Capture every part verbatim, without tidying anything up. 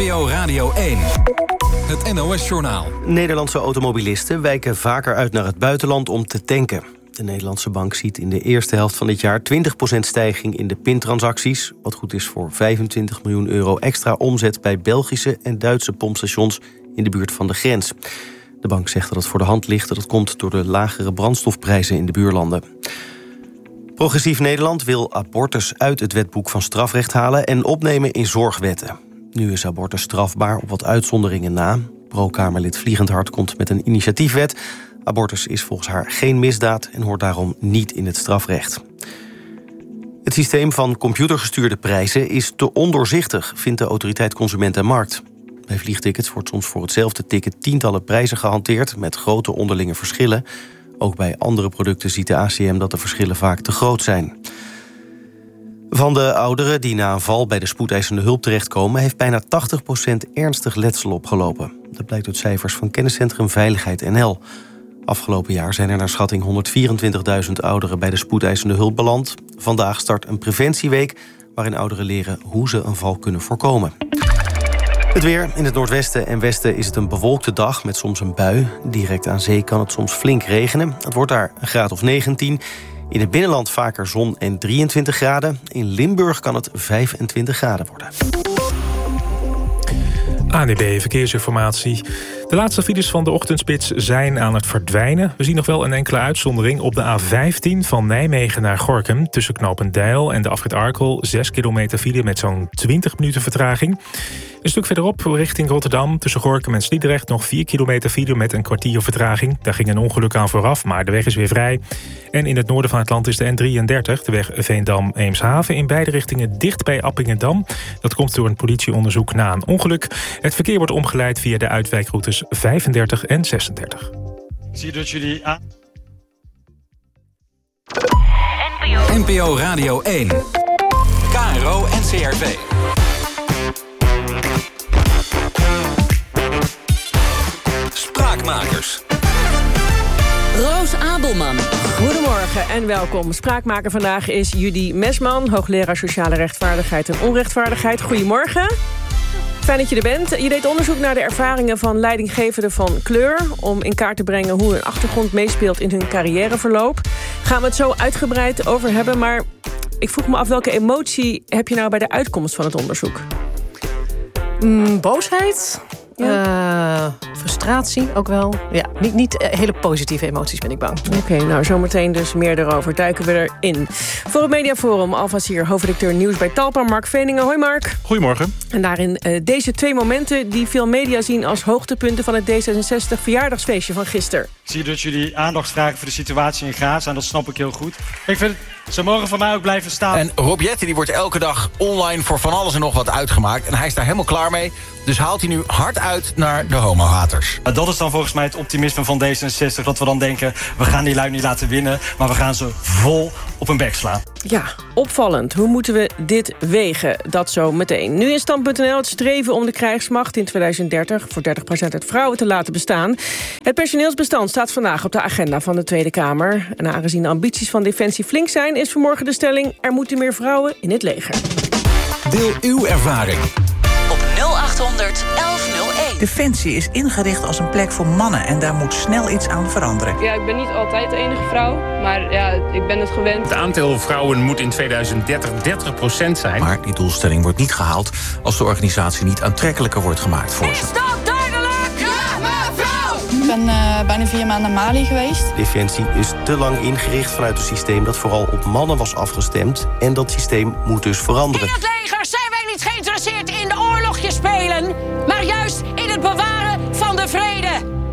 N P O Radio één. Het N O S-journaal. Nederlandse automobilisten wijken vaker uit naar het buitenland om te tanken. De Nederlandse bank ziet in de eerste helft van dit jaar twintig procent stijging in de pintransacties, wat goed is voor vijfentwintig miljoen euro extra omzet bij Belgische en Duitse pompstations in de buurt van de grens. De bank zegt dat het voor de hand ligt dat het komt door de lagere brandstofprijzen in de buurlanden. Progressief Nederland wil abortus uit het wetboek van strafrecht halen en opnemen in zorgwetten. Nu is abortus strafbaar op wat uitzonderingen na. Pro-Kamerlid Vliegendhart komt met een initiatiefwet. Abortus is volgens haar geen misdaad en hoort daarom niet in het strafrecht. Het systeem van computergestuurde prijzen is te ondoorzichtig, vindt de Autoriteit Consument en Markt. Bij vliegtickets wordt soms voor hetzelfde ticket tientallen prijzen gehanteerd met grote onderlinge verschillen. Ook bij andere producten ziet de A C M dat de verschillen vaak te groot zijn. Van de ouderen die na een val bij de spoedeisende hulp terechtkomen, heeft bijna tachtig procent ernstig letsel opgelopen. Dat blijkt uit cijfers van kenniscentrum Veiligheid N L. Afgelopen jaar zijn er naar schatting honderdvierentwintigduizend ouderen bij de spoedeisende hulp beland. Vandaag start een preventieweek waarin ouderen leren hoe ze een val kunnen voorkomen. Het weer. In het noordwesten en westen is het een bewolkte dag met soms een bui. Direct aan zee kan het soms flink regenen. Het wordt daar een graad of negentien. In het binnenland vaker zon en drieëntwintig graden. In Limburg kan het vijfentwintig graden worden. A N B Verkeersinformatie. De laatste files van de ochtendspits zijn aan het verdwijnen. We zien nog wel een enkele uitzondering op de A vijftien van Nijmegen naar Gorinchem. Tussen Knopendijl en de afrit Arkel. zes kilometer file met zo'n twintig minuten vertraging. Een stuk verderop richting Rotterdam. Tussen Gorinchem en Sliedrecht nog vier kilometer file met een kwartier vertraging. Daar ging een ongeluk aan vooraf, maar de weg is weer vrij. En in het noorden van het land is de N drieëndertig, de weg Veendam-Eemshaven, in beide richtingen dicht bij Appingedam. Dat komt door een politieonderzoek na een ongeluk. Het verkeer wordt omgeleid via de uitwijkroutes vijfendertig en zesendertig. Zie je dat jullie aan... N P O Radio één. K R O en C R V. Spraakmakers. Roos Abelman. Goedemorgen en welkom. Spraakmaker vandaag is Judy Mesman, hoogleraar sociale rechtvaardigheid en onrechtvaardigheid. Goedemorgen. Fijn dat je er bent. Je deed onderzoek naar de ervaringen van leidinggevenden van kleur, om in kaart te brengen hoe hun achtergrond meespeelt in hun carrièreverloop. Gaan we het zo uitgebreid over hebben, maar ik vroeg me af, welke emotie heb je nou bij de uitkomst van het onderzoek? Mm, boosheid. Ja. Uh, frustratie ook wel. Ja, niet, niet uh, hele positieve emoties, ben ik bang. Oké, okay, nou zometeen dus meer erover. Duiken we erin. Voor het Mediaforum, alvast hier hoofdredacteur nieuws bij Talpa, Mark Veningen. Hoi Mark. Goedemorgen. En daarin uh, deze twee momenten die veel media zien als hoogtepunten van het D zesenzestig verjaardagsfeestje van gisteren. Ik zie dat jullie aandacht vragen voor de situatie in Gaza en dat snap ik heel goed. Ik vind het, ze mogen van mij ook blijven staan. En Rob Jetten die wordt elke dag online voor van alles en nog wat uitgemaakt. En hij is daar helemaal klaar mee. Dus haalt hij nu hard uit naar de homohaters. Dat is dan volgens mij het optimisme van D zesenzestig. Dat we dan denken, we gaan die lui niet laten winnen, maar we gaan ze vol op hun bek slaan. Ja, opvallend. Hoe moeten we dit wegen? Dat zo meteen. Nu in stand punt n l het streven om de krijgsmacht in tweeduizend dertig... voor dertig procent uit vrouwen te laten bestaan. Het personeelsbestand staat vandaag op de agenda van de Tweede Kamer. En aangezien de ambities van Defensie flink zijn, is vanmorgen de stelling: er moeten meer vrouwen in het leger. Deel uw ervaring op nul achthonderd elf nul één. Defensie is ingericht als een plek voor mannen en daar moet snel iets aan veranderen. Ja, ik ben niet altijd de enige vrouw, maar ja, ik ben het gewend. Het aantal vrouwen moet in tweeduizend dertig dertig procent zijn. Maar die doelstelling wordt niet gehaald als de organisatie niet aantrekkelijker wordt gemaakt voor ze. Is dat duidelijk? Ja, mevrouw! Ik ben uh, bijna vier maanden naar Mali geweest. Defensie is te lang ingericht vanuit een systeem dat vooral op mannen was afgestemd. En dat systeem moet dus veranderen. In het leger zijn wij niet geïnteresseerd in de oorlogjes spelen, maar juist in het bewaren van de vrede.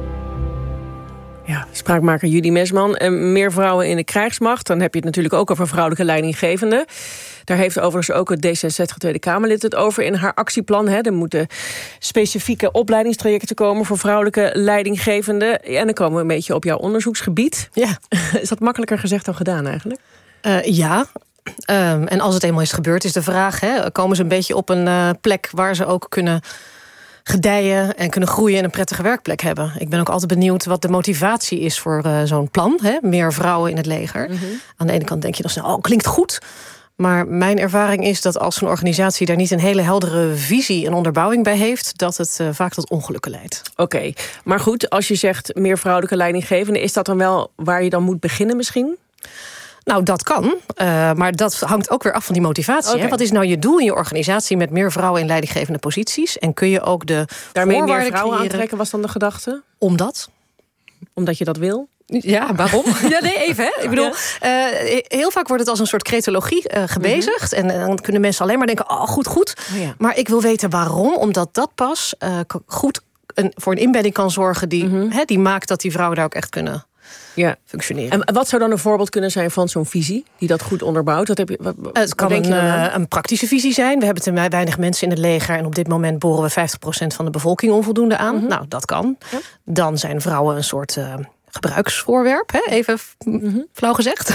Ja, spraakmaker Judy Mesman. En meer vrouwen in de krijgsmacht. Dan heb je het natuurlijk ook over vrouwelijke leidinggevenden. Daar heeft overigens ook het D zesenzestig Tweede Kamerlid het over in haar actieplan. Hè. Er moeten specifieke opleidingstrajecten komen voor vrouwelijke leidinggevenden. En dan komen we een beetje op jouw onderzoeksgebied. Ja. Is dat makkelijker gezegd dan gedaan eigenlijk? Uh, ja. Um, en als het eenmaal is gebeurd, is de vraag: hè, komen ze een beetje op een uh, plek waar ze ook kunnen gedijen en kunnen groeien en een prettige werkplek hebben. Ik ben ook altijd benieuwd wat de motivatie is voor uh, zo'n plan. Hè? Meer vrouwen in het leger. Mm-hmm. Aan de ene kant denk je dan snel, oh, klinkt goed. Maar mijn ervaring is dat als een organisatie daar niet een hele heldere visie en onderbouwing bij heeft, dat het uh, vaak tot ongelukken leidt. Oké, okay. Maar goed, als je zegt meer vrouwelijke leidinggevenden, is dat dan wel waar je dan moet beginnen misschien? Nou, dat kan, uh, maar dat hangt ook weer af van die motivatie. Okay. Hè? Wat is nou je doel in je organisatie met meer vrouwen in leidinggevende posities? En kun je ook de daarmee voorwaarden meer vrouwen creëren? Aantrekken was dan de gedachte? Omdat? Omdat je dat wil? Ja, waarom? Ja, nee, even. Hè. Ik bedoel, uh, heel vaak wordt het als een soort cretologie uh, gebezigd. Mm-hmm. En, en dan kunnen mensen alleen maar denken, oh, goed, goed. Oh, ja. Maar ik wil weten waarom. Omdat dat pas uh, goed een, voor een inbedding kan zorgen die, mm-hmm. hè, die maakt dat die vrouwen daar ook echt kunnen ja. functioneren. En wat zou dan een voorbeeld kunnen zijn van zo'n visie die dat goed onderbouwt? Wat heb je, wat, wat het kan een, uh, een praktische visie zijn. We hebben te weinig mensen in het leger en op dit moment boren we vijftig procent van de bevolking onvoldoende aan. Mm-hmm. Nou, dat kan. Ja. Dan zijn vrouwen een soort Uh, gebruiksvoorwerp, hè? Even mm-hmm. flauw gezegd.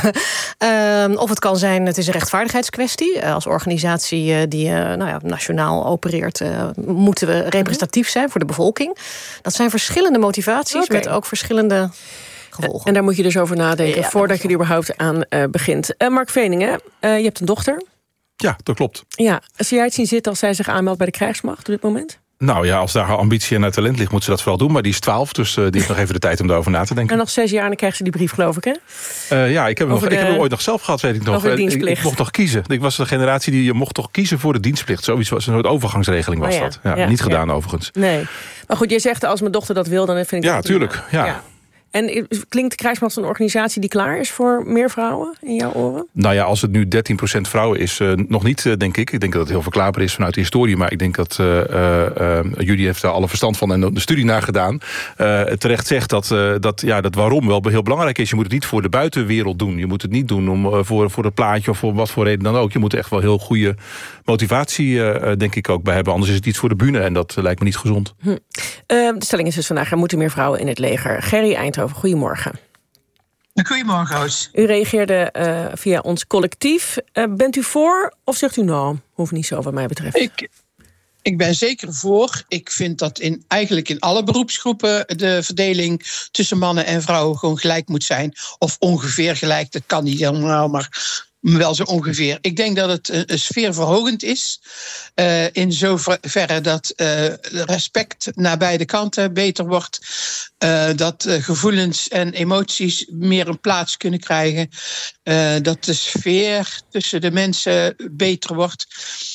uh, of het kan zijn, het is een rechtvaardigheidskwestie. Uh, als organisatie uh, die uh, nou ja, nationaal opereert, uh, moeten we representatief zijn voor de bevolking. Dat zijn verschillende motivaties okay. met ook verschillende gevolgen. En daar moet je dus over nadenken ja, voordat je er überhaupt aan uh, begint. Uh, Mark Veningen, uh, je hebt een dochter. Ja, dat klopt. Ja, als jij het zien zitten als zij zich aanmeldt bij de krijgsmacht op dit moment? Nou ja, als daar haar ambitie en haar talent ligt, moet ze dat vooral doen. Maar die is twaalf, dus uh, die heeft nog even de tijd om daarover na te denken. En nog zes jaar en dan krijgt ze die brief, geloof ik, hè? Uh, ja, ik heb, hem, nog, de, ik heb hem ooit nog zelf gehad, weet ik nog. Over de ik, ik mocht toch kiezen. Ik was de generatie die je mocht toch kiezen voor de dienstplicht. Zoiets was een soort overgangsregeling was oh, ja. dat. Ja, ja, niet ja. gedaan overigens. Nee. Maar goed, jij zegt als mijn dochter dat wil, dan vind ik ja, dat... Tuurlijk, ja, ja. En klinkt de krijgsmacht een organisatie die klaar is voor meer vrouwen in jouw oren? Nou ja, als het nu dertien procent vrouwen is, uh, nog niet, uh, denk ik. Ik denk dat het heel verklaarbaar is vanuit de historie. Maar ik denk dat uh, uh, Judy heeft daar alle verstand van en de studie naar gedaan. Uh, terecht zegt dat, uh, dat, ja, dat waarom wel heel belangrijk is. Je moet het niet voor de buitenwereld doen. Je moet het niet doen om, uh, voor, voor het plaatje of voor wat voor reden dan ook. Je moet er echt wel heel goede motivatie, uh, denk ik, ook bij hebben. Anders is het iets voor de bühne en dat uh, lijkt me niet gezond. Hm. Uh, de stelling is dus vandaag, er moeten meer vrouwen in het leger. Gerry Eindhoven, goedemorgen. Goedemorgen, Roos. U reageerde uh, via ons collectief. Uh, bent u voor of zegt u nou, hoeft niet zo wat mij betreft? Ik, ik ben zeker voor. Ik vind dat in, eigenlijk in alle beroepsgroepen de verdeling tussen mannen en vrouwen gewoon gelijk moet zijn. Of ongeveer gelijk, dat kan niet helemaal, maar wel zo ongeveer. Ik denk dat het een, een sfeerverhogend is. Uh, in zoverre dat uh, respect naar beide kanten beter wordt. Uh, dat uh, gevoelens en emoties meer een plaats kunnen krijgen. Uh, dat de sfeer tussen de mensen beter wordt.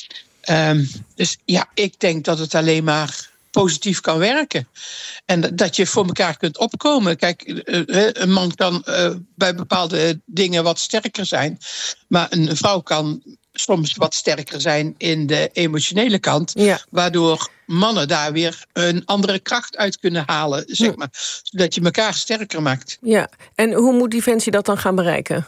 Um, dus ja, ik denk dat het alleen maar positief kan werken. En dat je voor elkaar kunt opkomen. Kijk, een man kan uh, bij bepaalde dingen wat sterker zijn. Maar een vrouw kan soms wat sterker zijn in de emotionele kant. Ja. Waardoor mannen daar weer een andere kracht uit kunnen halen. Zeg maar, zodat je elkaar sterker maakt. Ja, en hoe moet Defensie dat dan gaan bereiken?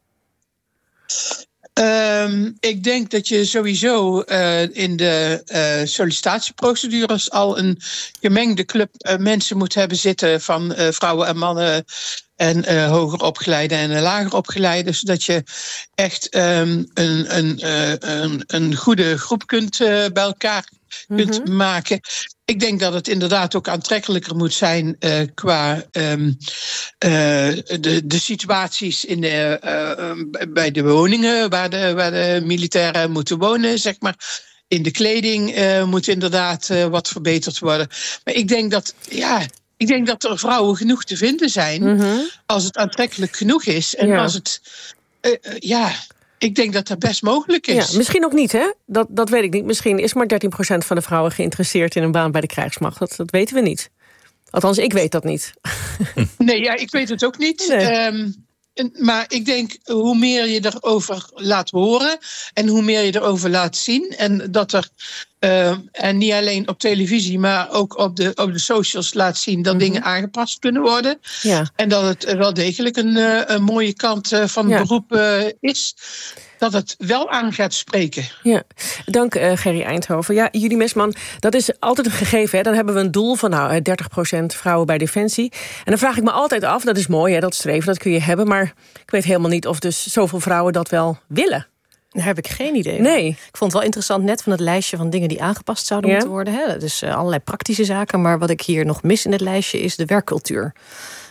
Um, ik denk dat je sowieso uh, in de uh, sollicitatieprocedures al een gemengde club uh, mensen moet hebben zitten van uh, vrouwen en mannen en uh, hoger opgeleide en uh, lager opgeleide, zodat je echt um, een, een, uh, een, een goede groep kunt uh, bij elkaar kunt mm-hmm. maken. Ik denk dat het inderdaad ook aantrekkelijker moet zijn uh, qua um, uh, de, de situaties in de, uh, bij de woningen waar de, waar de militairen moeten wonen, zeg maar. In de kleding uh, moet inderdaad uh, wat verbeterd worden. Maar ik denk dat, ja, ik denk dat er vrouwen genoeg te vinden zijn mm-hmm. als het aantrekkelijk genoeg is. En ja. als het, uh, uh, ja... Ik denk dat dat best mogelijk is. Ja, misschien ook niet, hè? Dat, dat weet ik niet. Misschien is maar dertien procent van de vrouwen geïnteresseerd in een baan bij de krijgsmacht. Dat, dat weten we niet. Althans, ik weet dat niet. Nee, ja, ik weet het ook niet. Nee. Um, maar ik denk, hoe meer je erover laat horen en hoe meer je erover laat zien, en dat er, uh, en niet alleen op televisie, maar ook op de, op de socials laat zien dat mm-hmm. dingen aangepast kunnen worden. Ja. En dat het wel degelijk een, uh, een mooie kant uh, van het ja. beroep uh, is. Dat het wel aan gaat spreken. Ja, dank uh, Gerry Eindhoven. Ja, Judy Mesman, dat is altijd een gegeven. Hè? Dan hebben we een doel van nou, dertig procent vrouwen bij Defensie. En dan vraag ik me altijd af, dat is mooi, hè, dat streven, dat kun je hebben. Maar ik weet helemaal niet of dus zoveel vrouwen dat wel willen. Daar heb ik geen idee. Nee. Ik vond het wel interessant net van het lijstje van dingen die aangepast zouden ja. moeten worden. Hè? Dus uh, allerlei praktische zaken. Maar wat ik hier nog mis in het lijstje is de werkcultuur.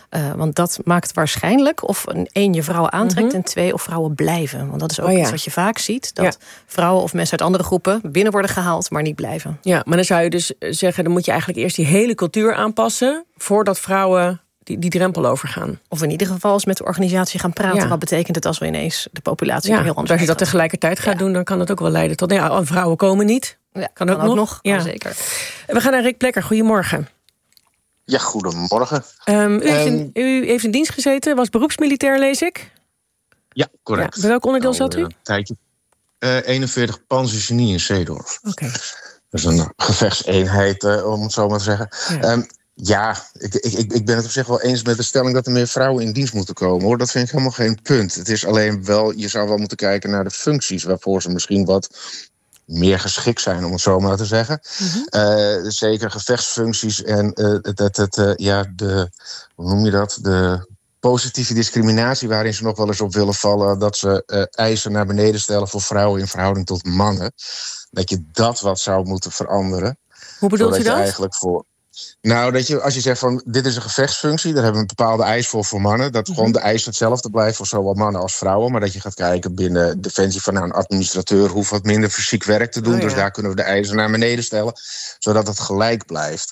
Uh, want dat maakt waarschijnlijk of een, één je vrouwen aantrekt... Mm-hmm. en twee of vrouwen blijven. Want dat is ook oh, ja. iets wat je vaak ziet. Dat ja. vrouwen of mensen uit andere groepen binnen worden gehaald... maar niet blijven. Ja, maar dan zou je dus zeggen... dan moet je eigenlijk eerst die hele cultuur aanpassen... voordat vrouwen die, die drempel overgaan. Of in ieder geval eens met de organisatie gaan praten. Ja. Wat betekent het als we ineens de populatie ja, heel anders... Als je dat tegelijkertijd gaat ja. doen... dan kan dat ook wel leiden tot... ja, vrouwen komen niet. Ja, kan, kan ook, ook nog. nog. Ja. Zeker. We gaan naar Rick Plekker. Goedemorgen. Ja, goedemorgen. Um, u, heeft in, u heeft in dienst gezeten, was beroepsmilitair, lees ik? Ja, correct. Ja, bij welk onderdeel nou, zat u? Een tijdje. Uh, eenenveertig Panzergenie in Zeedorf. Oké. Okay. Dat is een gevechtseenheid, uh, om het zo maar te zeggen. Ja, um, ja ik, ik, ik ben het op zich wel eens met de stelling... dat er meer vrouwen in dienst moeten komen, hoor. Dat vind ik helemaal geen punt. Het is alleen wel, je zou wel moeten kijken naar de functies... waarvoor ze misschien wat... meer geschikt zijn, om het zo maar te zeggen. Mm-hmm. Uh, zeker gevechtsfuncties en uh, het, het, uh, ja, de, hoe noem je dat? De positieve discriminatie waarin ze nog wel eens op willen vallen... dat ze uh, eisen naar beneden stellen voor vrouwen in verhouding tot mannen. Dat je dat wat zou moeten veranderen. Hoe bedoelt u dat? Eigenlijk voor... Nou, dat je, als je zegt van dit is een gevechtsfunctie... daar hebben we een bepaalde eis voor voor mannen... dat mm-hmm. gewoon de eis hetzelfde blijft voor zowel mannen als vrouwen... maar dat je gaat kijken binnen Defensie van nou, een administrateur... hoeft wat minder fysiek werk te doen... Oh, ja. Dus daar kunnen we de eisen naar beneden stellen... zodat het gelijk blijft.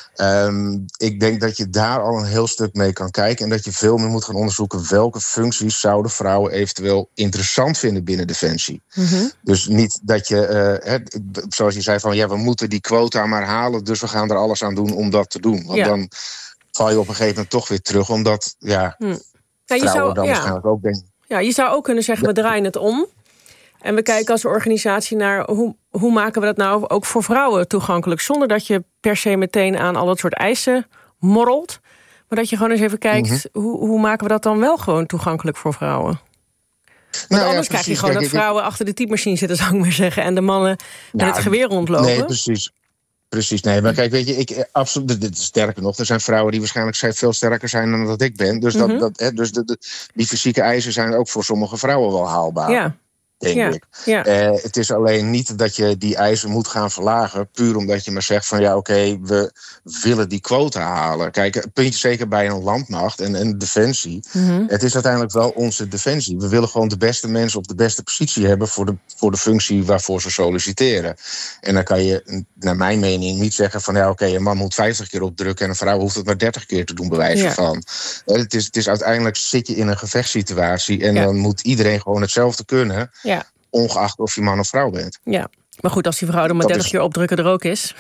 Um, ik denk dat je daar al een heel stuk mee kan kijken... en dat je veel meer moet gaan onderzoeken... welke functies zouden vrouwen eventueel interessant vinden binnen Defensie. Mm-hmm. Dus niet dat je, uh, he, zoals je zei van... ja, we moeten die quota maar halen... dus we gaan er alles aan doen om dat te doen. Want ja. dan val je op een gegeven moment toch weer terug... omdat ja, hm. ja, je vrouwen zou, dan ja. waarschijnlijk ook denken... Ja, je zou ook kunnen zeggen, we draaien het om... En we kijken als organisatie naar hoe, hoe maken we dat nou ook voor vrouwen toegankelijk... zonder dat je per se meteen aan al dat soort eisen morrelt... maar dat je gewoon eens even kijkt, mm-hmm. hoe, hoe maken we dat dan wel gewoon toegankelijk voor vrouwen? Want nou, anders ja, krijg je gewoon kijk, dat ik, vrouwen achter de typemachine zitten, zou ik maar zeggen... en de mannen nou, met het geweer rondlopen. Nee, precies. Precies, nee, maar kijk, weet je, ik, absoluut, dit, sterker nog, er zijn vrouwen die waarschijnlijk veel sterker zijn dan dat ik ben. Dus, mm-hmm. dat, dat, hè, dus de, de, die fysieke eisen zijn ook voor sommige vrouwen wel haalbaar. Ja. Denk ja, ik. Ja. Uh, het is alleen niet dat je die eisen moet gaan verlagen... puur omdat je maar zegt van ja, oké, okay, we willen die quota halen. Kijk, een puntje zeker bij een landmacht en, en defensie. Mm-hmm. Het is uiteindelijk wel onze defensie. We willen gewoon de beste mensen op de beste positie hebben... voor de, voor de functie waarvoor ze solliciteren. En dan kan je, naar mijn mening, niet zeggen van... ja, oké, okay, een man moet vijftig keer opdrukken... en een vrouw hoeft het maar dertig keer te doen, bij wijze ja. van. Uh, het, is, het is uiteindelijk zit je in een gevechtssituatie... en ja. dan moet iedereen gewoon hetzelfde kunnen... Ja. ongeacht of je man of vrouw bent. Ja, maar goed, als die vrouw er maar dertig keer opdrukken er ook is.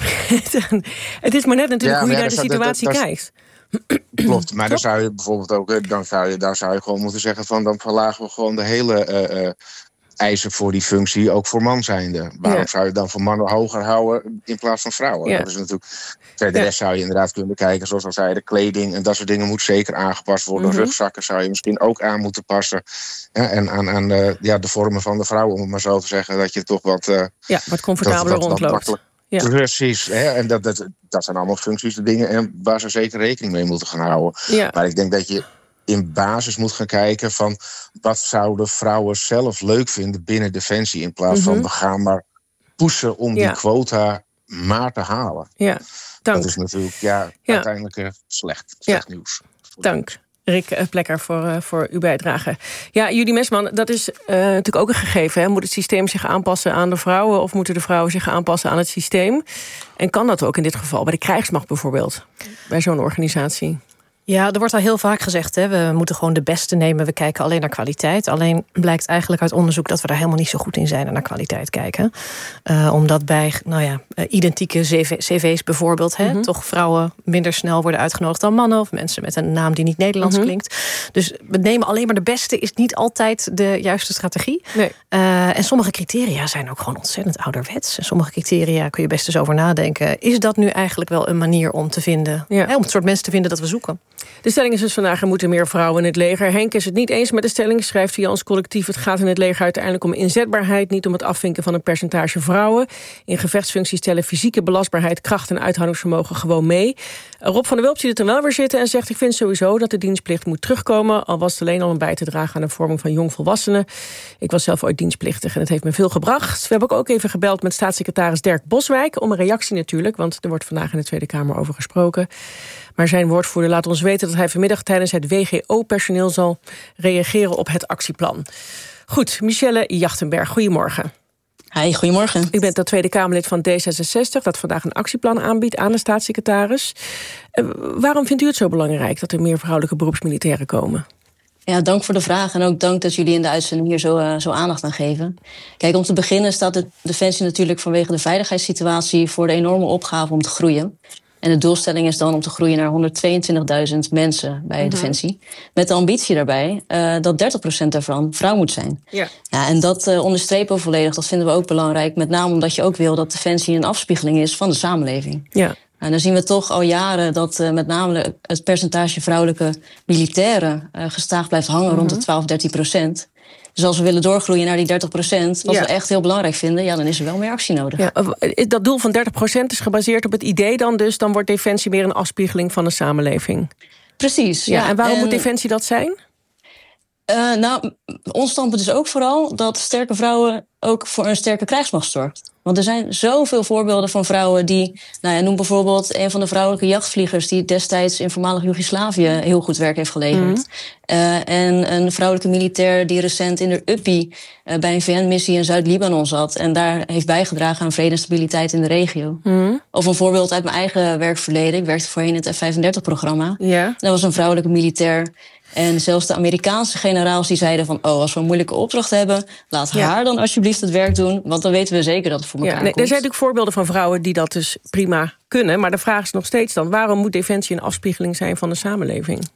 Het is maar net natuurlijk ja, hoe je naar de situatie dat, dat, kijkt. Klopt, maar dan zou je bijvoorbeeld ook... dan zou je, dan zou je gewoon moeten zeggen van... dan verlagen we gewoon de hele... Uh, uh, eisen voor die functie, ook voor man zijnde. Waarom ja. zou je dan voor mannen hoger houden in plaats van vrouwen? Ja. Dat is natuurlijk... Verder ja. zou je inderdaad kunnen kijken, zoals al zei, de kleding en dat soort dingen moet zeker aangepast worden. Mm-hmm. Rugzakken zou je misschien ook aan moeten passen. Ja, en aan, aan de, ja, de vormen van de vrouw, om het maar zo te zeggen, dat je toch wat... Uh, ja, wat comfortabeler rondloopt. Ja. Precies, hè? En dat, dat, dat zijn allemaal functies, de dingen en waar ze zeker rekening mee moeten gaan houden. Ja. Maar ik denk dat je in basis moet gaan kijken van wat zouden vrouwen zelf leuk vinden binnen Defensie, in plaats mm-hmm. van we gaan maar pushen om ja. die quota maar te halen. Ja, dank. Dat is natuurlijk ja, ja. uiteindelijk uh, slecht, slecht ja. nieuws. Dank. Rick Plekker voor, uh, voor uw bijdrage. Ja, Judy Mesman, dat is uh, natuurlijk ook een gegeven. Hè? Moet het systeem zich aanpassen aan de vrouwen... of moeten de vrouwen zich aanpassen aan het systeem? En kan dat ook in dit geval? Bij de krijgsmacht bijvoorbeeld? Bij zo'n organisatie? Ja, er wordt al heel vaak gezegd, hè, we moeten gewoon de beste nemen. We kijken alleen naar kwaliteit. Alleen blijkt eigenlijk uit onderzoek dat we daar helemaal niet zo goed in zijn... en naar kwaliteit kijken. Uh, omdat bij nou ja, uh, identieke cv's bijvoorbeeld... Hè, mm-hmm. toch vrouwen minder snel worden uitgenodigd dan mannen... of mensen met een naam die niet Nederlands mm-hmm. klinkt. Dus we nemen alleen maar de beste... is niet altijd de juiste strategie. Nee. Uh, en sommige criteria zijn ook gewoon ontzettend ouderwets. En sommige criteria kun je best eens over nadenken. Is dat nu eigenlijk wel een manier om te vinden... Ja. Hè, om het soort mensen te vinden dat we zoeken? De stelling is dus vandaag, er moeten meer vrouwen in het leger. Henk is het niet eens met de stelling, schrijft via ons collectief... het gaat in het leger uiteindelijk om inzetbaarheid... niet om het afvinken van een percentage vrouwen. In gevechtsfuncties tellen fysieke belastbaarheid... kracht en uithoudingsvermogen gewoon mee. Rob van der Wulp ziet het er wel weer zitten en zegt... ik vind sowieso dat de dienstplicht moet terugkomen... al was het alleen al om bij te dragen aan de vorming van jongvolwassenen. Ik was zelf ooit dienstplichtig en het heeft me veel gebracht. We hebben ook even gebeld met staatssecretaris Dirk Boswijk... om een reactie natuurlijk, want er wordt vandaag in de Tweede Kamer over gesproken. Maar zijn woordvoerder laat ons weten dat hij vanmiddag tijdens het W G O-personeel zal reageren op het actieplan. Goed, Michelle Jachtenberg, goedemorgen. Hi, goedemorgen. U bent dat Tweede Kamerlid van D zesenzestig... dat vandaag een actieplan aanbiedt aan de staatssecretaris. Uh, waarom vindt u het zo belangrijk dat er meer vrouwelijke beroepsmilitairen komen? Ja, dank voor de vraag en ook dank dat jullie in de uitzending hier zo, uh, zo aandacht aan geven. Kijk, om te beginnen staat de Defensie natuurlijk vanwege de veiligheidssituatie voor de enorme opgave om te groeien. En de doelstelling is dan om te groeien naar honderdtweeëntwintigduizend mensen bij mm-hmm. Defensie. Met de ambitie daarbij uh, dat dertig procent daarvan vrouw moet zijn. Ja. Ja, en dat uh, onderstrepen we volledig, dat vinden we ook belangrijk. Met name omdat je ook wil dat Defensie een afspiegeling is van de samenleving. Ja. En dan zien we toch al jaren dat uh, met name het percentage vrouwelijke militairen uh, gestaag blijft hangen mm-hmm. rond de twaalf, dertien procent. Dus als we willen doorgroeien naar die dertig procent, wat ja. we echt heel belangrijk vinden, ja, dan is er wel meer actie nodig. Ja, dat doel van dertig procent is gebaseerd op het idee dan dus, dan wordt Defensie meer een afspiegeling van de samenleving. Precies. Ja. Ja, en waarom en, moet Defensie dat zijn? Uh, nou, ons standpunt is ook vooral dat sterke vrouwen ook voor een sterke krijgsmacht zorgt. Want er zijn zoveel voorbeelden van vrouwen die... Nou ja, noem bijvoorbeeld een van de vrouwelijke jachtvliegers die destijds in voormalig Joegoslavië heel goed werk heeft geleverd. Mm-hmm. Uh, en een vrouwelijke militair die recent in de U P I uh, bij een V N-missie in Zuid-Libanon zat en daar heeft bijgedragen aan vrede en stabiliteit in de regio. Mm-hmm. Of een voorbeeld uit mijn eigen werkverleden. Ik werkte voorheen in het F vijfendertig-programma. Yeah. Dat was een vrouwelijke militair. En zelfs de Amerikaanse generaals die zeiden van... oh, als we een moeilijke opdracht hebben, laat ja. haar dan alsjeblieft het werk doen. Want dan weten we zeker dat het voor elkaar ja, nee, komt. Er zijn natuurlijk voorbeelden van vrouwen die dat dus prima kunnen. Maar de vraag is nog steeds dan, waarom moet Defensie een afspiegeling zijn van de samenleving?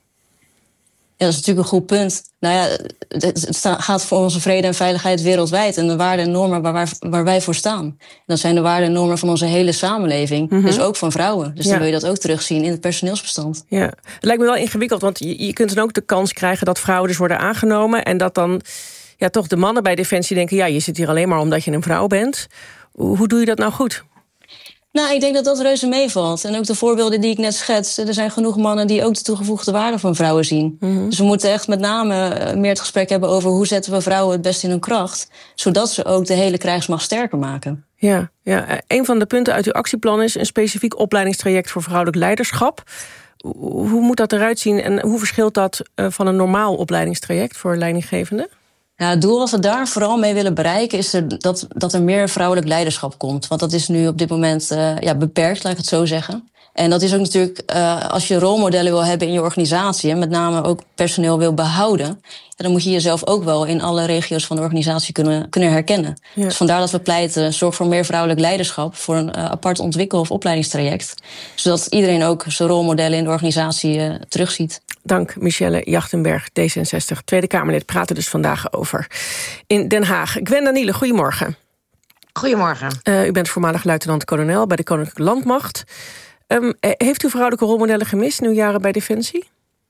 Ja, dat is natuurlijk een goed punt. Nou ja, het gaat voor onze vrede en veiligheid wereldwijd. En de waarden en normen waar wij, waar wij voor staan. En dat zijn de waarden en normen van onze hele samenleving. Mm-hmm. Dus ook van vrouwen. Dus ja. dan wil je dat ook terugzien in het personeelsbestand. Ja, het lijkt me wel ingewikkeld. Want je, je kunt dan ook de kans krijgen dat vrouwen dus worden aangenomen. En dat dan ja, toch de mannen bij Defensie denken... ja, je zit hier alleen maar omdat je een vrouw bent. Hoe, hoe doe je dat nou goed? Nou, ik denk dat dat reuze meevalt. En ook de voorbeelden die ik net schetste. Er zijn genoeg mannen die ook de toegevoegde waarde van vrouwen zien. Mm-hmm. Dus we moeten echt met name meer het gesprek hebben over... hoe zetten we vrouwen het best in hun kracht... zodat ze ook de hele krijgsmacht sterker maken. Ja, ja, een van de punten uit uw actieplan is... een specifiek opleidingstraject voor vrouwelijk leiderschap. Hoe moet dat eruit zien en hoe verschilt dat van een normaal opleidingstraject... voor leidinggevenden? Ja, het doel wat we daar vooral mee willen bereiken... is er dat, dat er meer vrouwelijk leiderschap komt. Want dat is nu op dit moment uh, ja, beperkt, laat ik het zo zeggen. En dat is ook natuurlijk, uh, als je rolmodellen wil hebben in je organisatie... en met name ook personeel wil behouden... Ja, dan moet je jezelf ook wel in alle regio's van de organisatie kunnen, kunnen herkennen. Ja. Dus vandaar dat we pleiten, zorg voor meer vrouwelijk leiderschap... voor een uh, apart ontwikkel- of opleidingstraject. Zodat iedereen ook zijn rolmodellen in de organisatie uh, terugziet. Dank, Michelle Jachtenberg, D zesenzestig. Tweede Kamerlid praten dus vandaag over. In Den Haag. Gwen Daniele, goedemorgen. Goedemorgen. Uh, u bent voormalig luitenant-kolonel bij de Koninklijke Landmacht. Um, heeft u vrouwelijke rolmodellen gemist in uw jaren bij Defensie?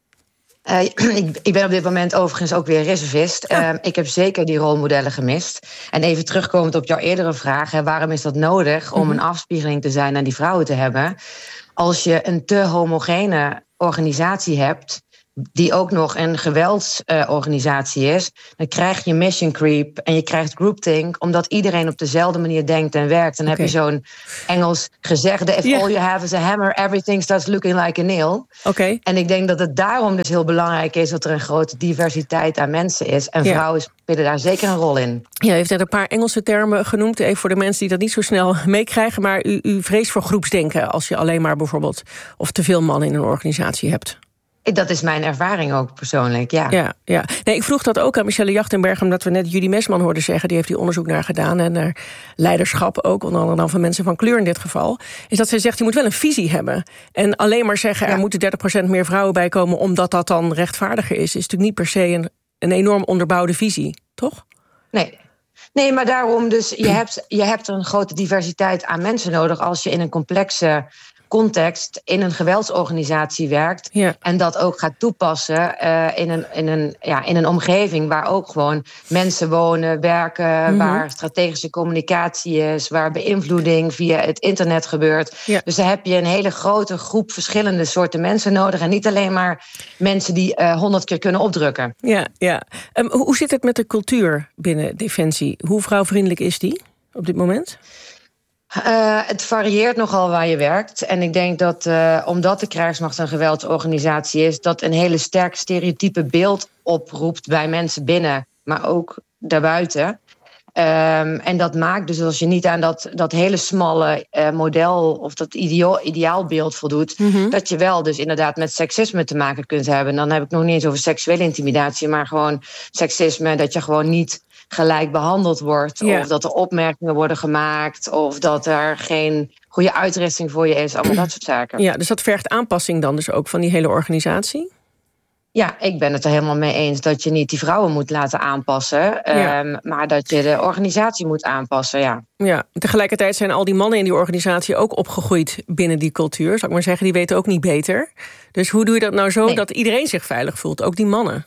Uh, ik, ik ben op dit moment overigens ook weer reservist. Ja. Uh, ik heb zeker die rolmodellen gemist. En even terugkomend op jouw eerdere vraag... Hè, waarom is dat nodig om mm-hmm. een afspiegeling te zijn... en die vrouwen te hebben? Als je een te homogene organisatie hebt... die ook nog een geweldsorganisatie uh, is... dan krijg je mission creep en je krijgt groupthink... omdat iedereen op dezelfde manier denkt en werkt. Dan okay. heb je zo'n Engels gezegde... if yeah. all you have is a hammer, everything starts looking like a nail. Okay. En ik denk dat het daarom dus heel belangrijk is... dat er een grote diversiteit aan mensen is. En yeah. vrouwen spelen daar zeker een rol in. Ja, u heeft net een paar Engelse termen genoemd... even voor de mensen die dat niet zo snel meekrijgen... maar u, u vreest voor groepsdenken... als je alleen maar bijvoorbeeld... of te veel mannen in een organisatie hebt. Dat is mijn ervaring ook persoonlijk, ja. ja, ja. Nee, ik vroeg dat ook aan Michelle Jachtenberg... omdat we net Judy Mesman hoorden zeggen... die heeft hier onderzoek naar gedaan... en naar leiderschap ook, onder andere dan van mensen van kleur in dit geval... is dat zij zegt, je moet wel een visie hebben. En alleen maar zeggen, ja. er moeten dertig procent meer vrouwen bij komen... omdat dat dan rechtvaardiger is... is natuurlijk niet per se een, een enorm onderbouwde visie, toch? Nee. Nee, maar daarom dus, je hebt, je hebt er een grote diversiteit aan mensen nodig... als je in een complexe... context in een geweldsorganisatie werkt... Ja. en dat ook gaat toepassen uh, in, een, in, een, ja, in een omgeving... waar ook gewoon mensen wonen, werken... Mm-hmm. waar strategische communicatie is... waar beïnvloeding via het internet gebeurt. Ja. Dus dan heb je een hele grote groep verschillende soorten mensen nodig... en niet alleen maar mensen die honderd uh, keer kunnen opdrukken. Ja, ja. Um, hoe zit het met de cultuur binnen Defensie? Hoe vrouwvriendelijk is die op dit moment? Uh, het varieert nogal waar je werkt. En ik denk dat uh, omdat de krijgsmacht een geweldsorganisatie is, dat een hele sterk stereotype beeld oproept bij mensen binnen, maar ook daarbuiten. Um, en dat maakt dus als je niet aan dat, dat hele smalle uh, model of dat ideaal, ideaalbeeld voldoet, mm-hmm. dat je wel dus inderdaad met seksisme te maken kunt hebben. En dan heb ik nog niet eens over seksuele intimidatie, maar gewoon seksisme, dat je gewoon niet gelijk behandeld wordt. Ja. Of dat er opmerkingen worden gemaakt, of dat er geen goede uitrusting voor je is. Allemaal dat soort zaken. Ja, dus dat vergt aanpassing dan dus ook van die hele organisatie? Ja, ik ben het er helemaal mee eens dat je niet die vrouwen moet laten aanpassen. Ja. Um, maar dat je de organisatie moet aanpassen, ja. Ja, tegelijkertijd zijn al die mannen in die organisatie ook opgegroeid binnen die cultuur. Zal ik maar zeggen, die weten ook niet beter. Dus hoe doe je dat nou zo nee. dat iedereen zich veilig voelt, ook die mannen?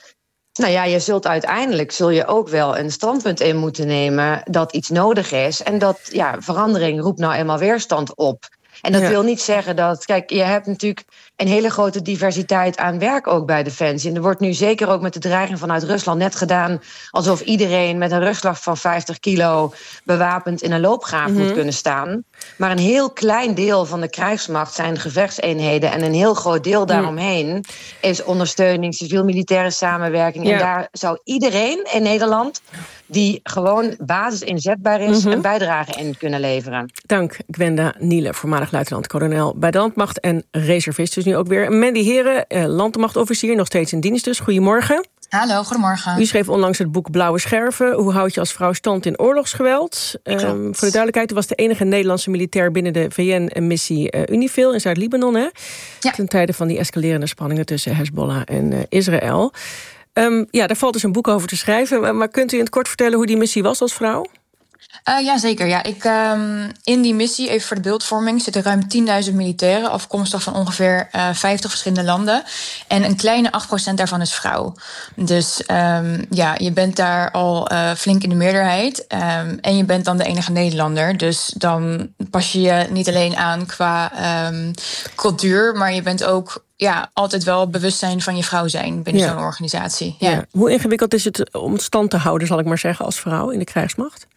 Nou ja, je zult uiteindelijk zul je ook wel een standpunt in moeten nemen dat iets nodig is. En dat, ja, verandering roept nou eenmaal weerstand op. En dat ja. wil niet zeggen dat, kijk, je hebt natuurlijk een hele grote diversiteit aan werk ook bij Defensie. En er wordt nu zeker ook met de dreiging vanuit Rusland net gedaan alsof iedereen met een rugslag van vijftig kilo bewapend in een loopgraaf mm-hmm. moet kunnen staan. Maar een heel klein deel van de krijgsmacht zijn gevechtseenheden en een heel groot deel daaromheen mm. is ondersteuning, civiel-militaire samenwerking. Ja. En daar zou iedereen in Nederland die gewoon basis inzetbaar is, mm-hmm. een bijdrage in kunnen leveren. Dank, Gwenda Niele, voormalig luitenant-kolonel bij de Landmacht en reservist dus nu ook weer. Mandy Heren, eh, landmachtofficier, nog steeds in dienst dus. Goedemorgen. Hallo, goedemorgen. U schreef onlangs het boek Blauwe Scherven. Hoe houd je als vrouw stand in oorlogsgeweld? Um, voor de duidelijkheid, u was de enige Nederlandse militair binnen de V N-missie uh, Unifil in Zuid-Libanon. Hè? Ja. Ten tijde van die escalerende spanningen tussen Hezbollah en uh, Israël. Um, ja, daar valt dus een boek over te schrijven. Maar kunt u in het kort vertellen hoe die missie was als vrouw? Uh, ja, zeker. Ja. Ik, um, in die missie, even voor de beeldvorming, zitten ruim tienduizend militairen, afkomstig van ongeveer uh, vijftig verschillende landen. En een kleine acht procent daarvan is vrouw. Dus um, ja, je bent daar al uh, flink in de meerderheid. Um, en je bent dan de enige Nederlander. Dus dan pas je je niet alleen aan qua um, cultuur, maar je bent ook ja, altijd wel bewustzijn van je vrouw zijn binnen ja. zo'n organisatie. Ja. Ja. Hoe ingewikkeld is het om het stand te houden, zal ik maar zeggen, als vrouw in de krijgsmacht?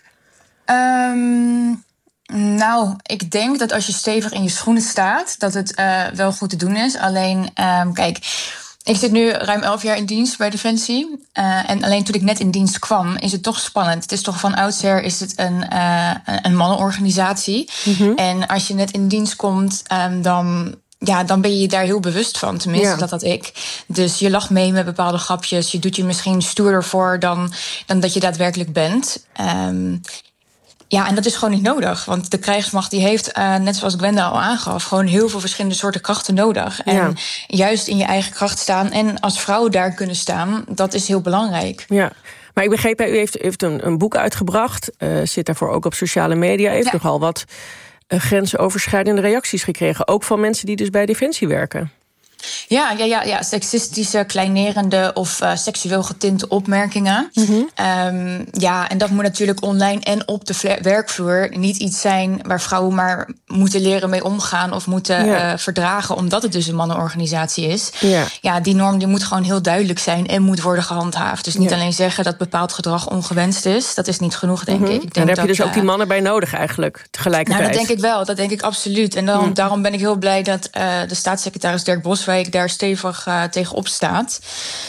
Um, nou, ik denk dat als je stevig in je schoenen staat, dat het uh, wel goed te doen is. Alleen, um, kijk, ik zit nu ruim elf jaar in dienst bij Defensie. Uh, en alleen toen ik net in dienst kwam, is het toch spannend. Het is toch van oudsher is het een, uh, een mannenorganisatie. Mm-hmm. En als je net in dienst komt, um, dan ja, dan ben je je daar heel bewust van. Tenminste, ja. dat had ik. Dus je lacht mee met bepaalde grapjes. Je doet je misschien stoerder voor dan, dan dat je daadwerkelijk bent. Um, Ja, en dat is gewoon niet nodig. Want de krijgsmacht die heeft, uh, net zoals Gwenda al aangaf, gewoon heel veel verschillende soorten krachten nodig. En ja. juist in je eigen kracht staan en als vrouw daar kunnen staan, dat is heel belangrijk. Ja. Maar ik begreep, u heeft, heeft een, een boek uitgebracht. Uh, zit daarvoor ook op sociale media. Heeft ja. nogal wat uh, grensoverschrijdende reacties gekregen. Ook van mensen die dus bij Defensie werken. Ja, ja, ja, ja, seksistische, kleinerende of uh, seksueel getinte opmerkingen. Mm-hmm. Um, ja, en dat moet natuurlijk online en op de vle- werkvloer niet iets zijn waar vrouwen maar moeten leren mee omgaan of moeten ja. uh, verdragen, omdat het dus een mannenorganisatie is. Ja. ja, die norm die moet gewoon heel duidelijk zijn en moet worden gehandhaafd. Dus niet ja. alleen zeggen dat bepaald gedrag ongewenst is, dat is niet genoeg, denk mm-hmm. ik. ik denk en daar dat, heb je dus ook uh, die mannen bij nodig eigenlijk, tegelijkertijd. Nou, dat denk ik wel, dat denk ik absoluut. En dan, mm. daarom ben ik heel blij dat uh, de staatssecretaris Dirk Boswijk daar stevig uh, tegenop staat.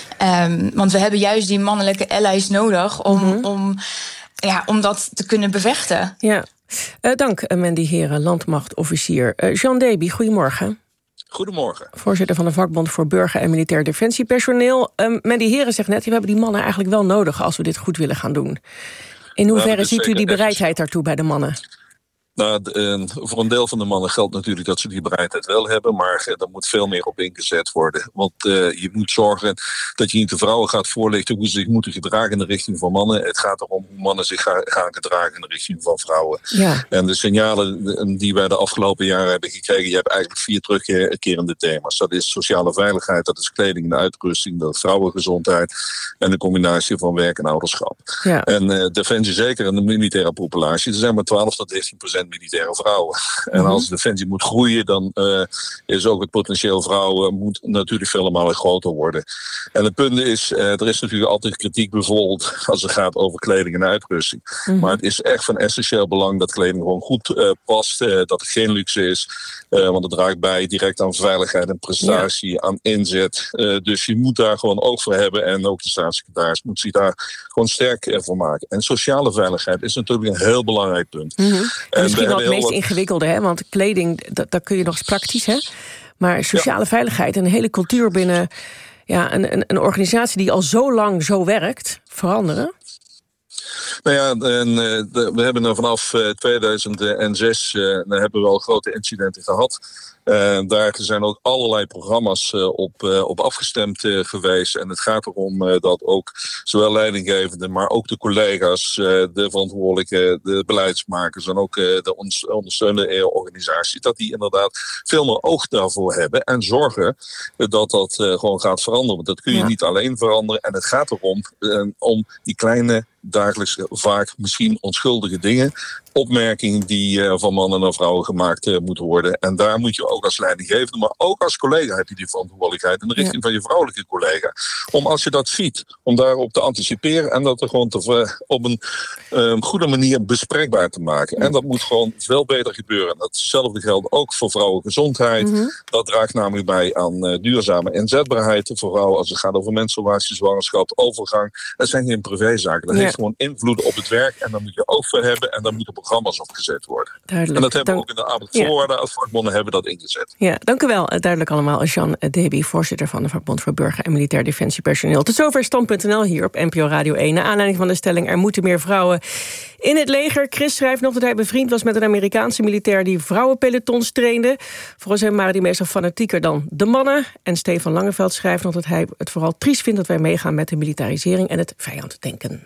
Um, want we hebben juist die mannelijke allies nodig om, mm-hmm. om, ja, om dat te kunnen bevechten. Ja. Uh, dank, Mandy Heren, landmachtofficier. Uh, Jean Deby, goedemorgen. Goedemorgen. Voorzitter van de vakbond voor burger- en militair defensiepersoneel. Um, Mandy Heren zegt net, we hebben die mannen eigenlijk wel nodig als we dit goed willen gaan doen. In hoeverre ziet u die bereidheid daartoe bij de mannen? Nou, de, voor een deel van de mannen geldt natuurlijk dat ze die bereidheid wel hebben, maar uh, daar moet veel meer op ingezet worden. Want uh, je moet zorgen dat je niet de vrouwen gaat voorlichten hoe ze zich moeten gedragen in de richting van mannen. Het gaat erom hoe mannen zich ga, gaan gedragen in de richting van vrouwen. Ja. En de signalen die wij de afgelopen jaren hebben gekregen, je hebt eigenlijk vier terugkerende thema's. Dat is sociale veiligheid, dat is kleding en uitrusting, dat is vrouwengezondheid en de combinatie van werk en ouderschap. Ja. En uh, Defensie, zeker in de militaire populatie, er zijn maar twaalf tot dertien procent militaire vrouwen. En als Defensie moet groeien, dan uh, is ook het potentieel vrouwen moet natuurlijk vele malen groter worden. En het punt is, uh, er is natuurlijk altijd kritiek bijvoorbeeld als het gaat over kleding en uitrusting. Mm-hmm. Maar het is echt van essentieel belang dat kleding gewoon goed uh, past, uh, dat het geen luxe is. Uh, want het draagt bij direct aan veiligheid en prestatie, ja. aan inzet. Uh, dus je moet daar gewoon oog voor hebben en ook de staatssecretaris moet zich daar gewoon sterk uh, voor maken. En sociale veiligheid is natuurlijk een heel belangrijk punt. Mm-hmm. En en misschien wel het meest wat... ingewikkelde, hè? Want kleding, dat, dat kun je nog eens praktisch, hè? Maar sociale ja. veiligheid en een hele cultuur binnen ja, een, een, een organisatie die al zo lang zo werkt, veranderen? Nou ja, en, uh, de, we hebben er vanaf uh, tweeduizend zes uh, hebben we al grote incidenten gehad. Uh, daar zijn ook allerlei programma's uh, op, uh, op afgestemd uh, geweest. En het gaat erom uh, dat ook zowel leidinggevenden, maar ook de collega's, uh, de verantwoordelijke, de beleidsmakers en ook uh, de ondersteunende organisaties, dat die inderdaad veel meer oog daarvoor hebben en zorgen dat dat uh, gewoon gaat veranderen. Want dat kun je ja. niet alleen veranderen. En het gaat erom uh, om die kleine, dagelijks vaak misschien onschuldige dingen, opmerkingen die uh, van mannen en vrouwen gemaakt uh, moeten worden. En daar moet je ook als leidinggevende, maar ook als collega heb je die verantwoordelijkheid in de richting ja. van je vrouwelijke collega. Om als je dat ziet, om daarop te anticiperen en dat er gewoon te, op een uh, goede manier bespreekbaar te maken. Ja. En dat moet gewoon veel beter gebeuren. Datzelfde geldt ook voor vrouwengezondheid. Mm-hmm. Dat draagt namelijk bij aan uh, duurzame inzetbaarheid voor vrouwen als het gaat over menstruatie, zwangerschap, overgang. Dat zijn geen privézaken. Dat ja. heeft gewoon invloed op het werk en daar moet je oog voor hebben en daar moeten programma's opgezet worden. Duidelijk. En dat hebben Dank... we ook in de arbeidsvoorwaarden ja. als vakbonden hebben dat ingezet. Ja, dank u wel. Duidelijk allemaal. Jean Deby, voorzitter van de Vakbond voor Burger- en Militair Defensiepersoneel. Tot zover stand punt n l hier op N P O Radio één. Naar aanleiding van de stelling er moeten meer vrouwen in het leger. Chris schrijft nog dat hij bevriend was met een Amerikaanse militair die vrouwenpelotons trainde. Volgens hem waren die meestal fanatieker dan de mannen. En Stefan Langeveld schrijft nog dat hij het vooral triest vindt dat wij meegaan met de militarisering en het vijanddenken.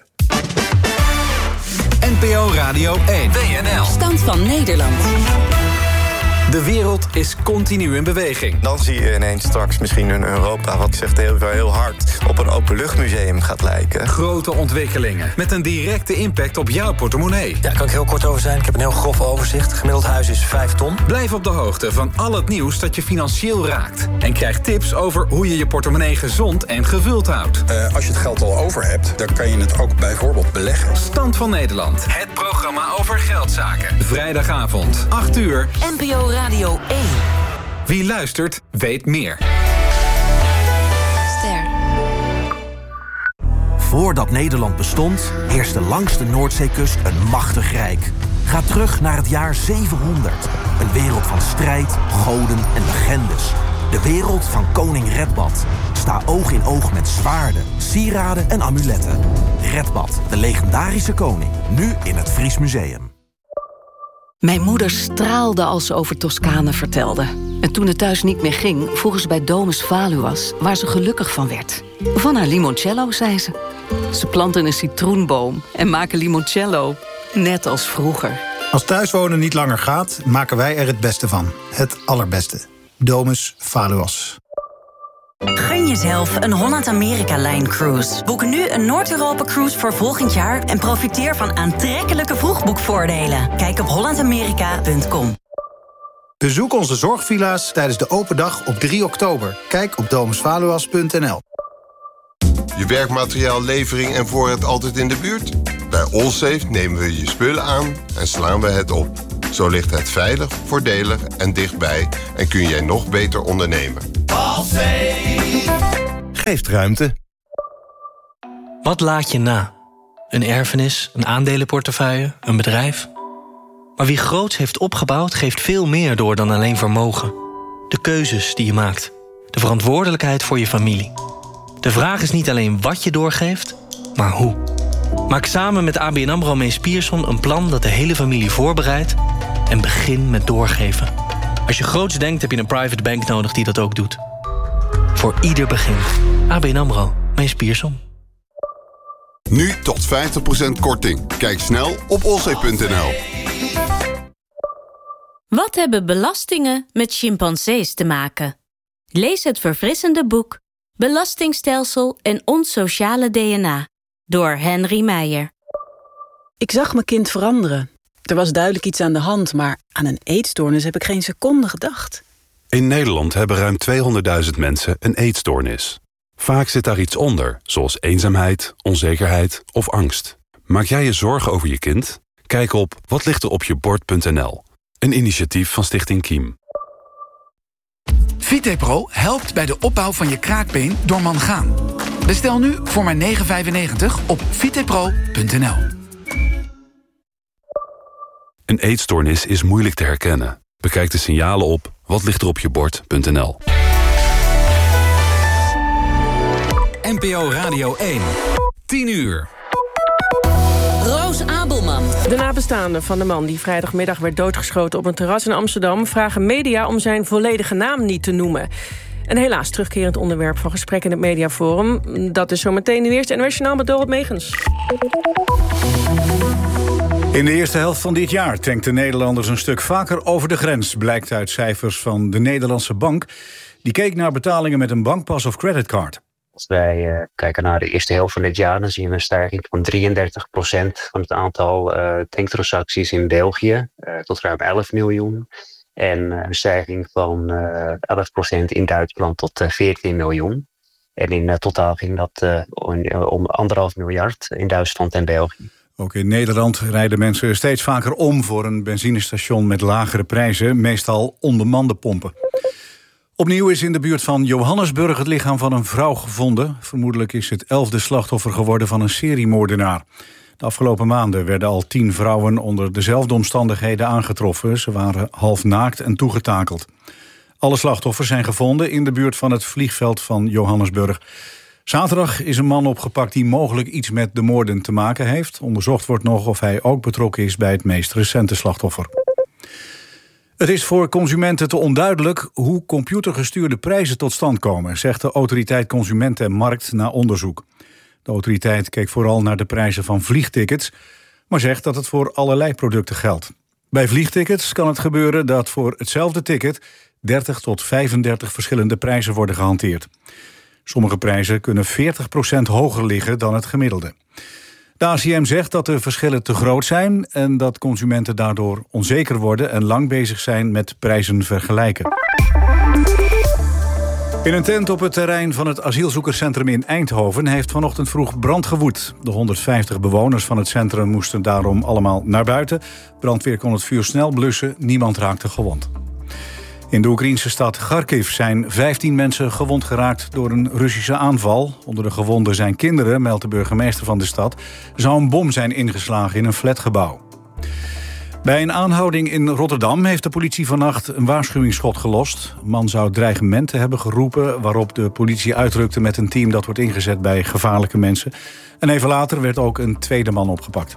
N P O Radio één. W N L. Stand van Nederland. De wereld is continu in beweging. Dan zie je ineens straks misschien een Europa, wat zegt heel, heel hard, op een openluchtmuseum gaat lijken. Grote ontwikkelingen met een directe impact op jouw portemonnee. Ja, daar kan ik heel kort over zijn. Ik heb een heel grof overzicht. Gemiddeld huis is vijf ton. Blijf op de hoogte van al het nieuws dat je financieel raakt. En krijg tips over hoe je je portemonnee gezond en gevuld houdt. Uh, als je het geld al over hebt, dan kan je het ook bijvoorbeeld beleggen. Stand van Nederland. Het programma over geldzaken. Vrijdagavond, acht uur. N P O Radio één. Wie luistert, weet meer. Ster. Voordat Nederland bestond, heerste langs de Noordzeekust een machtig rijk. Ga terug naar het jaar zevenhonderd. Een wereld van strijd, goden en legendes. De wereld van koning Redbad. Sta oog in oog met zwaarden, sieraden en amuletten. Redbad, de legendarische koning. Nu in het Fries Museum. Mijn moeder straalde als ze over Toscane vertelde. En toen het thuis niet meer ging, vroegen ze bij Domus Valuas waar ze gelukkig van werd. Van haar limoncello, zei ze. Ze planten een citroenboom en maken limoncello, net als vroeger. Als thuiswonen niet langer gaat, maken wij er het beste van. Het allerbeste. Domus Valuas. Gun jezelf een Holland-Amerika-lijn-cruise. Boek nu een Noord-Europa-cruise voor volgend jaar en profiteer van aantrekkelijke vroegboekvoordelen. Kijk op holland amerika punt com. Bezoek onze zorgvilla's tijdens de open dag op drie oktober. Kijk op domus valuas punt n l. Je werkmateriaal, levering en voorraad altijd in de buurt? Bij Allsafe nemen we je spullen aan en slaan we het op. Zo ligt het veilig, voordelig en dichtbij en kun jij nog beter ondernemen. Allsafe geeft ruimte. Wat laat je na? Een erfenis, een aandelenportefeuille, een bedrijf? Maar wie groots heeft opgebouwd, geeft veel meer door dan alleen vermogen. De keuzes die je maakt. De verantwoordelijkheid voor je familie. De vraag is niet alleen wat je doorgeeft, maar hoe. Maak samen met A B N AMRO Mees Pierson een plan dat de hele familie voorbereidt en begin met doorgeven. Als je groots denkt, heb je een private bank nodig die dat ook doet. Voor ieder begin. A B N AMRO Mees Pierson. Nu tot vijftig procent korting. Kijk snel op allsafe punt n l. Wat hebben belastingen met chimpansees te maken? Lees het verfrissende boek Belastingstelsel en ons sociale D N A door Henry Meijer. Ik zag mijn kind veranderen. Er was duidelijk iets aan de hand, maar aan een eetstoornis heb ik geen seconde gedacht. In Nederland hebben ruim tweehonderdduizend mensen een eetstoornis. Vaak zit daar iets onder, zoals eenzaamheid, onzekerheid of angst. Maak jij je zorgen over je kind? Kijk op watlichteropjebord punt n l. Een initiatief van Stichting Kiem. Vitepro helpt bij de opbouw van je kraakbeen door mangaan. Bestel nu voor maar negen vijfennegentig op vitepro punt n l. Een eetstoornis is moeilijk te herkennen. Bekijk de signalen op watlichteropjebord punt n l. N P O Radio één. tien uur. Roos Abelman. De nabestaanden van de man die vrijdagmiddag werd doodgeschoten op een terras in Amsterdam vragen media om zijn volledige naam niet te noemen. Een helaas terugkerend onderwerp van gesprek in het Mediaforum. Dat is zometeen in eerste N O S Journaal met Dorot Megens. In de eerste helft van dit jaar tankten Nederlanders een stuk vaker over de grens, blijkt uit cijfers van de Nederlandse Bank. Die keek naar betalingen met een bankpas of creditcard. Als wij uh, kijken naar de eerste helft van dit jaar, dan zien we een stijging van drieëndertig procent van het aantal uh, tanktransacties in België uh, tot ruim elf miljoen. En uh, een stijging van uh, elf procent in Duitsland tot uh, veertien miljoen. En in uh, totaal ging dat uh, om, om anderhalf miljard in Duitsland en België. Ook in Nederland rijden mensen steeds vaker om voor een benzinestation met lagere prijzen, meestal onbemande pompen. Opnieuw is in de buurt van Johannesburg het lichaam van een vrouw gevonden. Vermoedelijk is het elfde slachtoffer geworden van een seriemoordenaar. De afgelopen maanden werden al tien vrouwen onder dezelfde omstandigheden aangetroffen. Ze waren half naakt en toegetakeld. Alle slachtoffers zijn gevonden in de buurt van het vliegveld van Johannesburg. Zaterdag is een man opgepakt die mogelijk iets met de moorden te maken heeft. Onderzocht wordt nog of hij ook betrokken is bij het meest recente slachtoffer. Het is voor consumenten te onduidelijk hoe computergestuurde prijzen tot stand komen, zegt de Autoriteit Consumenten en Markt na onderzoek. De autoriteit keek vooral naar de prijzen van vliegtickets, maar zegt dat het voor allerlei producten geldt. Bij vliegtickets kan het gebeuren dat voor hetzelfde ticket dertig tot vijfendertig verschillende prijzen worden gehanteerd. Sommige prijzen kunnen veertig procent hoger liggen dan het gemiddelde. De A C M zegt dat de verschillen te groot zijn en dat consumenten daardoor onzeker worden en lang bezig zijn met prijzen vergelijken. In een tent op het terrein van het asielzoekerscentrum in Eindhoven heeft vanochtend vroeg brand gewoed. De honderdvijftig bewoners van het centrum moesten daarom allemaal naar buiten. Brandweer kon het vuur snel blussen, niemand raakte gewond. In de Oekraïnse stad Kharkiv zijn vijftien mensen gewond geraakt door een Russische aanval. Onder de gewonden zijn kinderen, meldt de burgemeester van de stad. Er zou een bom zijn ingeslagen in een flatgebouw. Bij een aanhouding in Rotterdam heeft de politie vannacht een waarschuwingsschot gelost. Een man zou dreigementen hebben geroepen, waarop de politie uitrukte met een team dat wordt ingezet bij gevaarlijke mensen. En even later werd ook een tweede man opgepakt.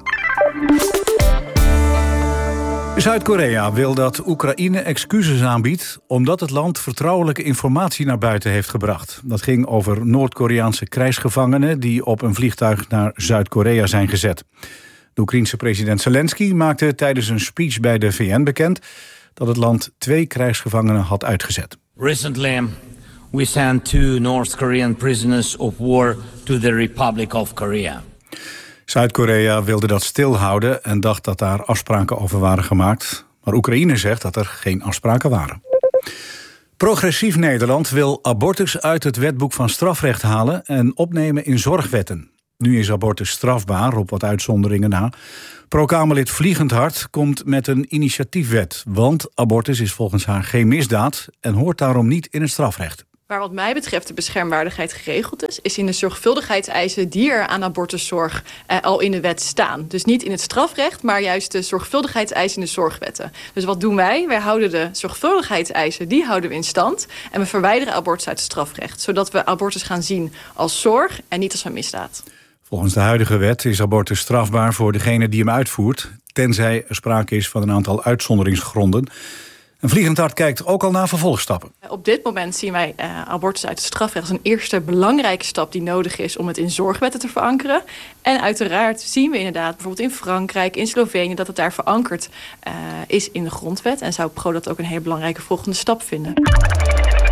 Zuid-Korea wil dat Oekraïne excuses aanbiedt omdat het land vertrouwelijke informatie naar buiten heeft gebracht. Dat ging over Noord-Koreaanse krijgsgevangenen die op een vliegtuig naar Zuid-Korea zijn gezet. De Oekraïense president Zelensky maakte tijdens een speech bij de V N bekend dat het land twee krijgsgevangenen had uitgezet. Recently, we sent two North Korean prisoners of war to the Republic of Korea. Zuid-Korea wilde dat stilhouden en dacht dat daar afspraken over waren gemaakt. Maar Oekraïne zegt dat er geen afspraken waren. Progressief Nederland wil abortus uit het wetboek van strafrecht halen en opnemen in zorgwetten. Nu is abortus strafbaar, op wat uitzonderingen na. Pro-Kamerlid Vliegendhart komt met een initiatiefwet. Want abortus is volgens haar geen misdaad en hoort daarom niet in het strafrecht. Waar wat mij betreft de beschermwaardigheid geregeld is, is in de zorgvuldigheidseisen die er aan abortuszorg eh, al in de wet staan. Dus niet in het strafrecht, maar juist de zorgvuldigheidseisen in de zorgwetten. Dus wat doen wij? Wij houden de zorgvuldigheidseisen, die houden we in stand. En we verwijderen abortus uit het strafrecht. Zodat we abortus gaan zien als zorg en niet als een misdaad. Volgens de huidige wet is abortus strafbaar voor degene die hem uitvoert, tenzij er sprake is van een aantal uitzonderingsgronden. En Vliegendhart kijkt ook al naar vervolgstappen. Op dit moment zien wij uh, abortus uit het strafrecht als een eerste belangrijke stap die nodig is om het in zorgwetten te verankeren. En uiteraard zien we inderdaad bijvoorbeeld in Frankrijk, in Slovenië, dat het daar verankerd uh, is in de grondwet. En zou Pro dat ook een hele belangrijke volgende stap vinden.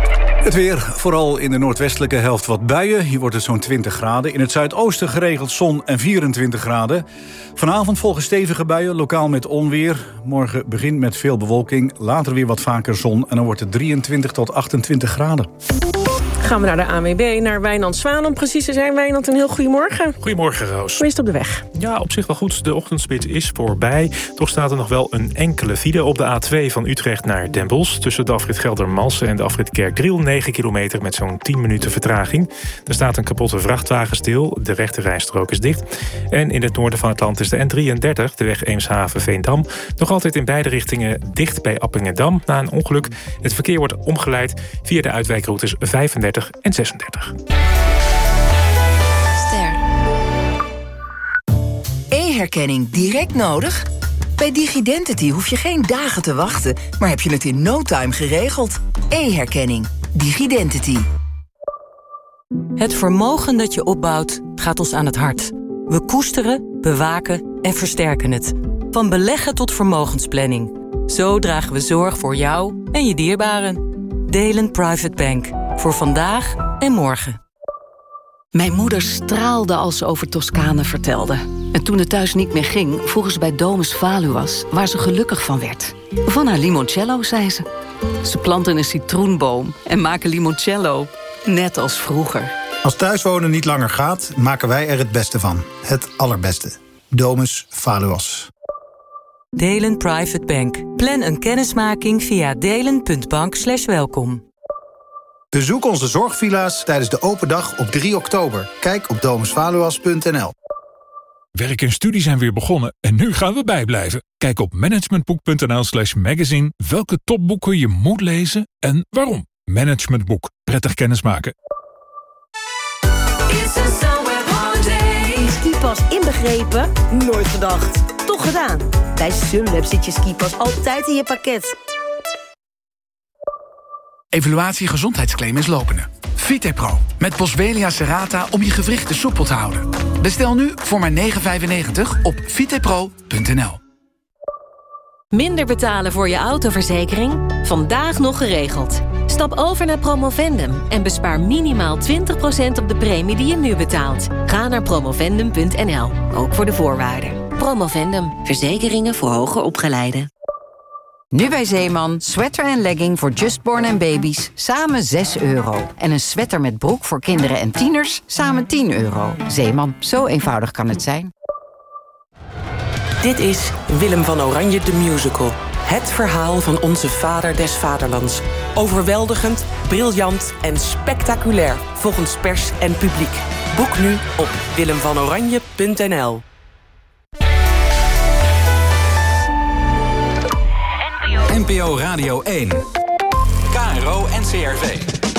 Het weer, vooral in de noordwestelijke helft wat buien. Hier wordt het zo'n twintig graden. In het zuidoosten geregeld zon en vierentwintig graden. Vanavond volgen stevige buien, lokaal met onweer. Morgen begint met veel bewolking, later weer wat vaker zon. En dan wordt het drieëntwintig tot achtentwintig graden. Gaan we naar de A N W B, naar Wijnand Zwaan om precies te zijn. Wijnand, een heel goedemorgen. Goedemorgen, Roos. Hoe is het op de weg? Ja, op zich wel goed. De ochtendspits is voorbij. Toch staat er nog wel een enkele file op de A twee van Utrecht naar Den Bosch. Tussen de afrit Geldermalsen en de afrit Kerkdriel. negen kilometer met zo'n tien minuten vertraging. Er staat een kapotte vrachtwagen stil. De rechte rijstrook is dicht. En in het noorden van het land is de N drieëndertig, de weg Eemshaven-Veendam, nog altijd in beide richtingen dicht bij Appingedam na een ongeluk. Het verkeer wordt omgeleid via de uitwijkroutes vijfendertig en zesendertig. Ster. E-herkenning direct nodig? Bij Digidentity hoef je geen dagen te wachten, maar heb je het in no time geregeld. E-herkenning. Digidentity. Het vermogen dat je opbouwt gaat ons aan het hart. We koesteren, bewaken en versterken het. Van beleggen tot vermogensplanning. Zo dragen we zorg voor jou en je dierbaren. Delen Private Bank. Voor vandaag en morgen. Mijn moeder straalde als ze over Toscane vertelde. En toen het thuis niet meer ging, vroegen ze bij Domus Valuas waar ze gelukkig van werd. Van haar limoncello, zei ze. Ze planten een citroenboom en maken limoncello. Net als vroeger. Als thuiswonen niet langer gaat, maken wij er het beste van. Het allerbeste. Domus Valuas. Delen Private Bank. Plan een kennismaking via delen punt bank slash welkom. Bezoek onze zorgvilla's tijdens de open dag op drie oktober. Kijk op domus valuas punt n l. Werk en studie zijn weer begonnen en nu gaan we bijblijven. Kijk op managementboek punt n l slash magazine welke topboeken je moet lezen en waarom. Managementboek. Prettig kennismaken. Skipas inbegrepen? Nooit gedacht. Toch gedaan. Bij Sunweb zit je skipas altijd in je pakket. Evaluatie gezondheidsclaim is lopende. Vitepro met Boswellia serrata om je gewrichten soepel te houden. Bestel nu voor maar negen vijfennegentig op vitepro punt n l. Minder betalen voor je autoverzekering? Vandaag nog geregeld. Stap over naar Promovendum en bespaar minimaal twintig procent op de premie die je nu betaalt. Ga naar promovendum punt n l, ook voor de voorwaarden. Promovendum, verzekeringen voor hoger opgeleiden. Nu bij Zeeman, sweater en legging voor justborn en baby's, samen zes euro. En een sweater met broek voor kinderen en tieners, samen tien euro. Zeeman, zo eenvoudig kan het zijn. Dit is Willem van Oranje de Musical. Het verhaal van onze vader des vaderlands. Overweldigend, briljant en spectaculair volgens pers en publiek. Boek nu op willem van oranje punt n l. N P O Radio één. K R O N C R V.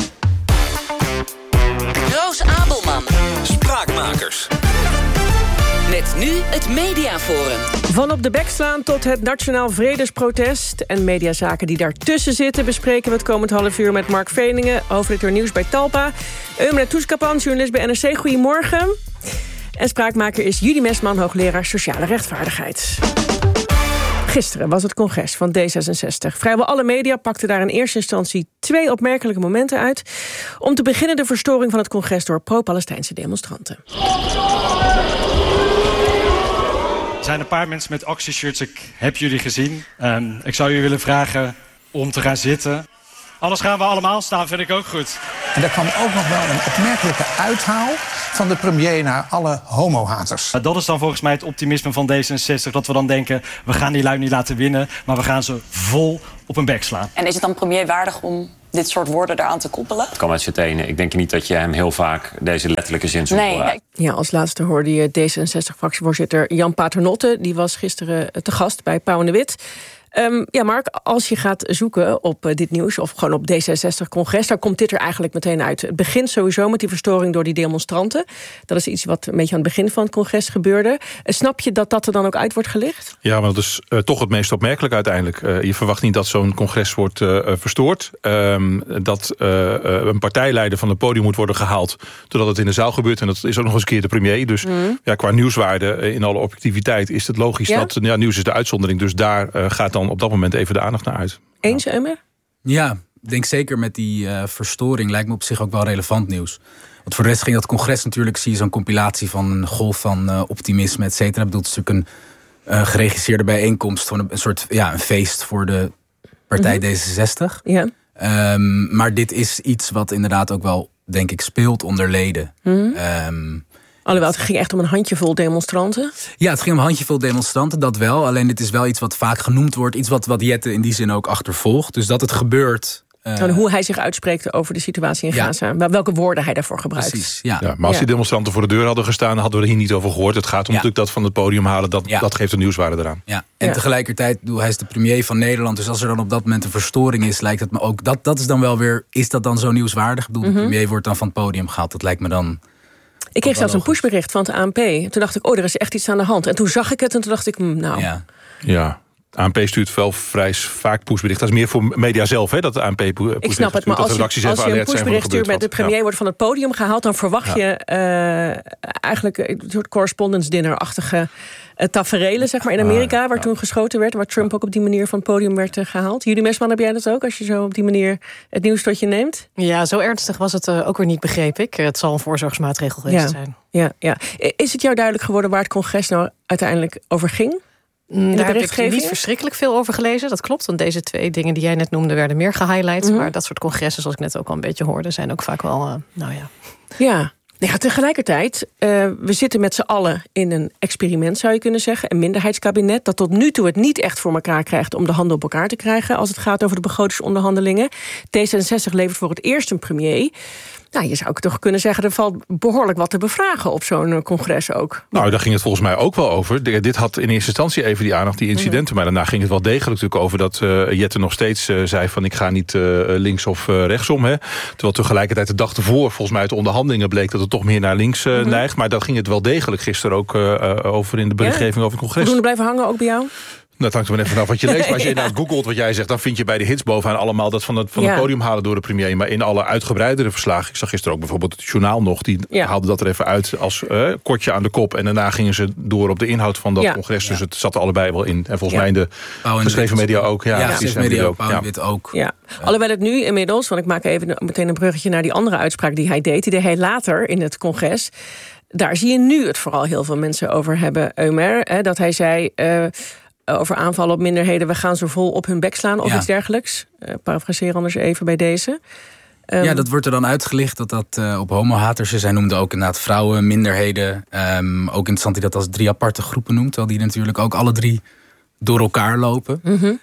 Roos Abelman. Spraakmakers. Met nu het Mediaforum. Van op de bek slaan tot het Nationaal Vredesprotest en mediazaken die daartussen zitten bespreken we het komend half uur met Mark Veningen, hoofdredacteur nieuws bij Talpa. Eumre Toeskapan, journalist bij N R C. Goedemorgen. En spraakmaker is Judy Mesman, hoogleraar sociale rechtvaardigheid. Gisteren was het congres van D zesenzestig. Vrijwel alle media pakten daar in eerste instantie twee opmerkelijke momenten uit. Om te beginnen de verstoring van het congres door pro-Palestijnse demonstranten. Er zijn een paar mensen met actieshirts, ik heb jullie gezien. Um, ik zou jullie willen vragen om te gaan zitten. Anders gaan we allemaal staan, vind ik ook goed. En daar kwam ook nog wel een opmerkelijke uithaal van de premier naar alle homohaters. Dat is dan volgens mij het optimisme van D zesenzestig. Dat we dan denken, we gaan die lui niet laten winnen, maar we gaan ze vol op hun bek slaan. En is het dan premier waardig om dit soort woorden eraan te koppelen? Het kan uit z'n tenen. Ik denk niet dat je hem heel vaak deze letterlijke zin zou horen. Nee. Ja, als laatste hoorde je D zesenzestig-fractievoorzitter Jan Paternotte. Die was gisteren te gast bij Pauw en de Wit. Um, ja, Mark, als je gaat zoeken op uh, dit nieuws, of gewoon op D zesenzestig-congres, dan komt dit er eigenlijk meteen uit. Het begint sowieso met die verstoring door die demonstranten. Dat is iets wat een beetje aan het begin van het congres gebeurde. Uh, snap je dat dat er dan ook uit wordt gelicht? Ja, maar dat is uh, toch het meest opmerkelijk uiteindelijk. Uh, je verwacht niet dat zo'n congres wordt uh, verstoord. Um, dat uh, uh, een partijleider van het podium moet worden gehaald doordat het in de zaal gebeurt. En dat is ook nog eens een keer de premier. Dus mm. ja, qua nieuwswaarde, uh, in alle objectiviteit, is het logisch ja? dat ja, nieuws is de uitzondering. Dus daar uh, gaat dan op dat moment even de aandacht naar uit. Eens, Emer? Ja, ik denk zeker met die uh, verstoring lijkt me op zich ook wel relevant nieuws. Want voor de rest ging dat congres natuurlijk, zie je zo'n compilatie van een golf van uh, optimisme, et cetera. Ik bedoel, het is natuurlijk een uh, geregisseerde bijeenkomst, van een, een soort ja, een feest voor de partij mm-hmm. D zesenzestig. Ja. Um, maar dit is iets wat inderdaad ook wel, denk ik, speelt onder leden. Mm-hmm. Um, Alhoewel, het ging echt om een handjevol demonstranten. Ja, het ging om een handjevol demonstranten, dat wel. Alleen dit is wel iets wat vaak genoemd wordt. Iets wat, wat Jette in die zin ook achtervolgt. Dus dat het gebeurt. Uh, en hoe hij zich uitspreekt over de situatie in ja. Gaza. Welke woorden hij daarvoor gebruikt. Precies, ja. Ja, maar als ja. die demonstranten voor de deur hadden gestaan, hadden we er hier niet over gehoord. Het gaat om ja. natuurlijk dat van het podium halen. Dat, ja. dat geeft een nieuwswaarde eraan. Ja. En ja. tegelijkertijd, hij is de premier van Nederland. Dus als er dan op dat moment een verstoring is, lijkt het me ook. Dat, dat is dan wel weer. Is dat dan zo nieuwswaardig? Ik bedoel, mm-hmm. de premier wordt dan van het podium gehaald. Dat lijkt me dan. Ik kreeg zelfs een pushbericht van het A N P. Toen dacht ik, oh, er is echt iets aan de hand. En toen zag ik het en toen dacht ik, nou. Ja. ja. A N P stuurt wel vrij vaak pushbericht. Dat is meer voor media zelf, hè, dat de A N P pushbericht. Ik snap het, maar als je, als je een pushbericht stuurt met de premier ja. wordt van het podium gehaald, dan verwacht ja. je uh, eigenlijk een soort correspondence dinner-achtige uh, taferelen, zeg maar, in Amerika, uh, waar ja. toen geschoten werd, waar Trump ook op die manier van het podium werd uh, gehaald. Judy Mesman, heb jij dat ook, als je zo op die manier het nieuws tot je neemt? Ja, zo ernstig was het uh, ook weer niet, begreep ik. Het zal een voorzorgsmaatregel geweest ja. zijn. Ja, ja. Is het jou duidelijk geworden waar het congres nou uiteindelijk over ging? Daar heb ik niet verschrikkelijk veel over gelezen. Dat klopt, want deze twee dingen die jij net noemde werden meer gehighlight. Mm-hmm. Maar dat soort congressen, zoals ik net ook al een beetje hoorde, zijn ook vaak wel, uh, nou ja. Ja. Ja, tegelijkertijd, uh, we zitten met z'n allen in een experiment, zou je kunnen zeggen. Een minderheidskabinet dat tot nu toe het niet echt voor elkaar krijgt om de handen op elkaar te krijgen als het gaat over de begrotingsonderhandelingen. D zesenzestig levert voor het eerst een premier. Nou, je zou ook toch kunnen zeggen, er valt behoorlijk wat te bevragen op zo'n congres ook. Nou, daar ging het volgens mij ook wel over. Dit had in eerste instantie even die aandacht, die incidenten. Mm-hmm. Maar daarna ging het wel degelijk natuurlijk over dat uh, Jette nog steeds uh, zei van ik ga niet uh, links of uh, rechtsom. Hè. Terwijl tegelijkertijd de dag ervoor, volgens mij uit de onderhandelingen bleek dat het toch meer naar links uh, mm-hmm. neigt. Maar daar ging het wel degelijk gisteren ook uh, over in de berichtgeving ja. over het congres. Voldoende blijven hangen ook bij jou? Dat hangt er maar even vanaf wat je leest. Maar als je inderdaad googelt wat jij zegt, dan vind je bij de hits bovenaan allemaal dat van het, van ja. het podium halen door de premier. Maar in alle uitgebreidere verslagen. Ik zag gisteren ook bijvoorbeeld het journaal nog. Die ja. haalde dat er even uit als uh, kortje aan de kop. En daarna gingen ze door op de inhoud van dat ja. congres. Dus ja. het zat er allebei wel in. En volgens ja. mij in de geschreven media ook. Ja, ja. geschreven media ook. Pauw en Wit ook. Ja. Ja. Alhoewel het nu inmiddels, want ik maak even meteen een bruggetje naar die andere uitspraak die hij deed. Die deed hij later in het congres. Daar zie je nu het vooral heel veel mensen over hebben, Ömer. Hè, dat hij zei Uh, over aanvallen op minderheden, we gaan ze vol op hun bek slaan of ja. iets dergelijks. Uh, parafraseer anders even bij deze. Um, ja, dat wordt er dan uitgelicht dat dat uh, op homohaters is. Hij noemde ook inderdaad vrouwen, minderheden. Um, ook interessant dat hij dat als drie aparte groepen noemt. Terwijl die natuurlijk ook alle drie door elkaar lopen. Mm-hmm.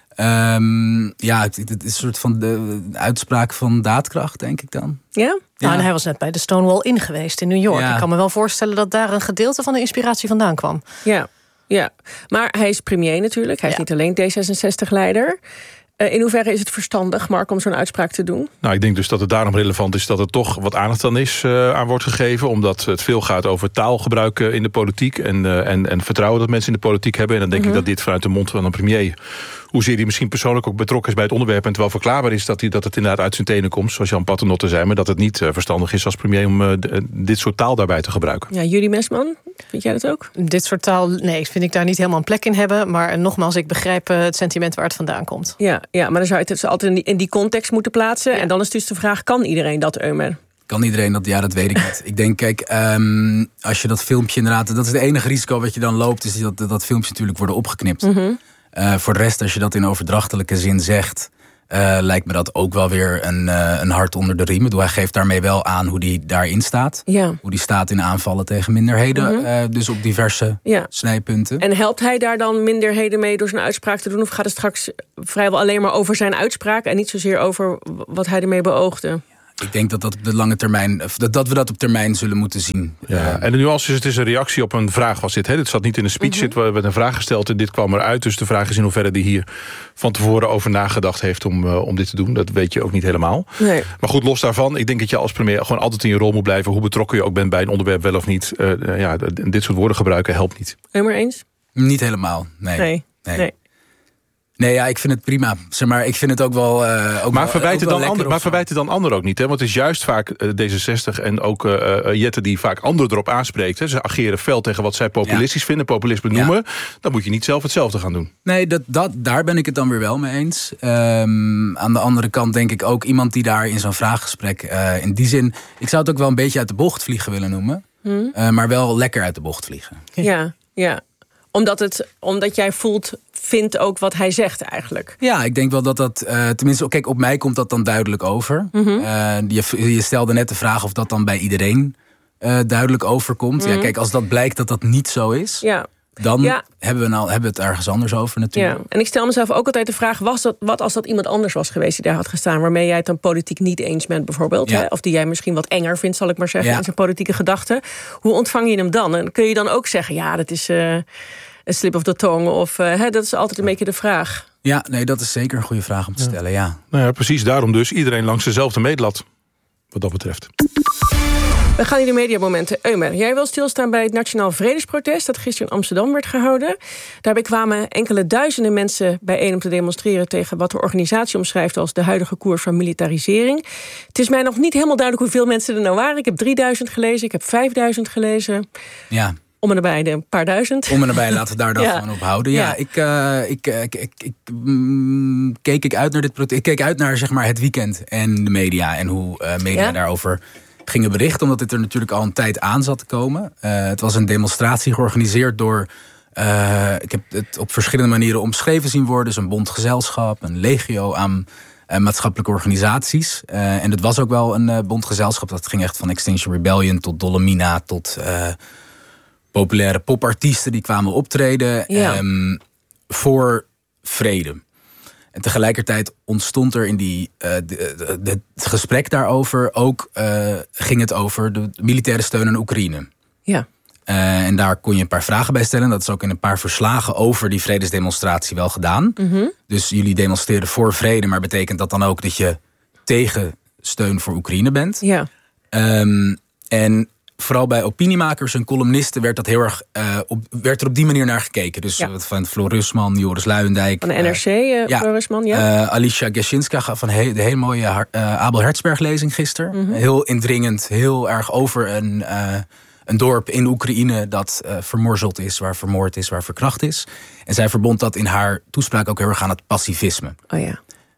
Um, ja, het, het is een soort van de, de uitspraak van daadkracht, denk ik dan. Ja? Ja. Nou, en hij was net bij de Stonewall Inn geweest in New York. Ja. Ik kan me wel voorstellen dat daar een gedeelte van de inspiratie vandaan kwam. Ja. Ja, maar hij is premier natuurlijk. Hij is ja. niet alleen D zesenzestig-leider. Uh, in hoeverre is het verstandig, Mark, om zo'n uitspraak te doen? Nou, ik denk dus dat het daarom relevant is dat er toch wat aandacht aan is uh, aan wordt gegeven. Omdat het veel gaat over taalgebruik in de politiek. En, uh, en, en vertrouwen dat mensen in de politiek hebben. En dan denk mm-hmm. ik dat dit vanuit de mond van een premier, hoezeer hij misschien persoonlijk ook betrokken is bij het onderwerp, en het wel verklaarbaar is dat, hij, dat het inderdaad uit zijn tenen komt, zoals Jan Paternotte zei, maar dat het niet uh, verstandig is als premier om uh, d- dit soort taal daarbij te gebruiken. Ja, Judy Mesman, vind jij dat ook? Dit soort taal, nee, vind ik daar niet helemaal een plek in hebben. Maar nogmaals, ik begrijp uh, het sentiment waar het vandaan komt. Ja, ja, maar dan zou je het altijd in die, in die context moeten plaatsen. Ja. En dan is dus de vraag, kan iedereen dat, Ömer? Kan iedereen dat? Ja, dat weet ik niet. Ik denk, kijk, um, als je dat filmpje inderdaad, dat is het enige risico wat je dan loopt, is dat dat filmpje natuurlijk worden opgeknipt. Mm-hmm. Uh, voor de rest, als je dat in overdrachtelijke zin zegt, uh, lijkt me dat ook wel weer een, uh, een hart onder de riem. Hij geeft daarmee wel aan hoe die daarin staat. Ja. Hoe die staat in aanvallen tegen minderheden. Mm-hmm. Uh, dus op diverse ja. snijpunten. En helpt hij daar dan minderheden mee door zijn uitspraak te doen? Of gaat het straks vrijwel alleen maar over zijn uitspraak en niet zozeer over wat hij ermee beoogde? Ik denk dat dat op de lange termijn, dat, dat we dat op termijn zullen moeten zien. Ja, en de nuance is, het is een reactie op een vraag was dit. Hè? Dit zat niet in een speech, mm-hmm. dit werd een vraag gesteld en dit kwam eruit. Dus de vraag is in hoeverre die hier van tevoren over nagedacht heeft om, uh, om dit te doen. Dat weet je ook niet helemaal. Nee. Maar goed, los daarvan, ik denk dat je als premier gewoon altijd in je rol moet blijven. Hoe betrokken je ook bent bij een onderwerp, wel of niet. Uh, uh, ja, dit soort woorden gebruiken helpt niet. Helemaal eens? Niet helemaal, nee. Nee, nee. nee. Nee, ja, ik vind het prima. Zeg maar, ik vind het ook wel. Uh, ook maar verwijten dan, ander, maar verwijten dan anderen ook niet, hè? Want het is juist vaak uh, D zesenzestig en ook uh, Jette die vaak anderen erop aanspreekt. Hè? Ze ageren fel tegen wat zij populistisch ja. vinden, populisme noemen. Ja. Dan moet je niet zelf hetzelfde gaan doen. Nee, dat, dat, daar ben ik het dan weer wel mee eens. Um, aan de andere kant denk ik ook iemand die daar in zo'n vraaggesprek, uh, in die zin, ik zou het ook wel een beetje uit de bocht vliegen willen noemen, hmm. uh, maar wel lekker uit de bocht vliegen. Ja, ja. Omdat, het, omdat jij voelt, vindt ook wat hij zegt eigenlijk. Ja, ik denk wel dat dat, uh, tenminste, kijk, op mij komt dat dan duidelijk over. Mm-hmm. Uh, je, je stelde net de vraag of dat dan bij iedereen uh, duidelijk overkomt. Mm-hmm. Ja, kijk, als dat blijkt dat dat niet zo is, ja. dan ja. hebben we nou, hebben we het ergens anders over natuurlijk. Ja. En ik stel mezelf ook altijd de vraag, was dat, wat als dat iemand anders was geweest die daar had gestaan, waarmee jij het dan politiek niet eens bent bijvoorbeeld, ja. hè? Of die jij misschien wat enger vindt, zal ik maar zeggen, ja. in zijn politieke gedachten. Hoe ontvang je hem dan? En kun je dan ook zeggen, ja, dat is Uh, een slip of the tongue, of uh, hè, dat is altijd een beetje de vraag. Ja, nee, dat is zeker een goede vraag om te stellen, ja. ja. Nou ja, precies daarom dus. Iedereen langs dezelfde meetlat, wat dat betreft. We gaan in de mediamomenten. Eumer, jij wil stilstaan bij het Nationaal Vredesprotest dat gisteren in Amsterdam werd gehouden. Daarbij kwamen enkele duizenden mensen bijeen om te demonstreren tegen wat de organisatie omschrijft als de huidige koers van militarisering. Het is mij nog niet helemaal duidelijk hoeveel mensen er nou waren. Ik heb drieduizend gelezen, ik heb vijfduizend gelezen. Ja. Om en nabij een paar duizend. Om en nabij, laten we daar dan ja. gewoon op houden. Ja, ja. Ik, uh, ik, ik, ik, ik mm, keek ik uit naar dit protest. Ik keek uit naar zeg maar het weekend en de media en hoe uh, media ja. daarover gingen berichten, omdat dit er natuurlijk al een tijd aan zat te komen. Uh, het was een demonstratie georganiseerd door, Uh, ik heb het op verschillende manieren omschreven zien worden. Dus een bondgezelschap, een legio aan uh, maatschappelijke organisaties. Uh, en het was ook wel een uh, bondgezelschap. Dat ging echt van Extinction Rebellion tot Dolomina tot Uh, populaire popartiesten die kwamen optreden ja. um, voor vrede. En tegelijkertijd ontstond er in die, uh, de, de, de, het gesprek daarover ook uh, ging het over de militaire steun aan Oekraïne. Ja. Uh, en daar kon je een paar vragen bij stellen. Dat is ook in een paar verslagen over die vredesdemonstratie wel gedaan. Mm-hmm. Dus jullie demonstreren voor vrede, maar betekent dat dan ook dat je tegen steun voor Oekraïne bent? Ja. Um, en vooral bij opiniemakers en columnisten werd, dat heel erg, uh, op, werd er op die manier naar gekeken. Dus ja. van Floor Rusman, Joris Luijendijk. Van de N R C, uh, ja, Floor Rusman, ja. Uh, Alicia Geshinska gaf van he, de hele mooie uh, Abel Hertzberg-lezing gisteren. Mm-hmm. Heel indringend, heel erg over een, uh, een dorp in Oekraïne dat uh, vermorzeld is, waar vermoord is, waar verkracht is. En zij verbond dat in haar toespraak ook heel erg aan het pacifisme. Oh ja.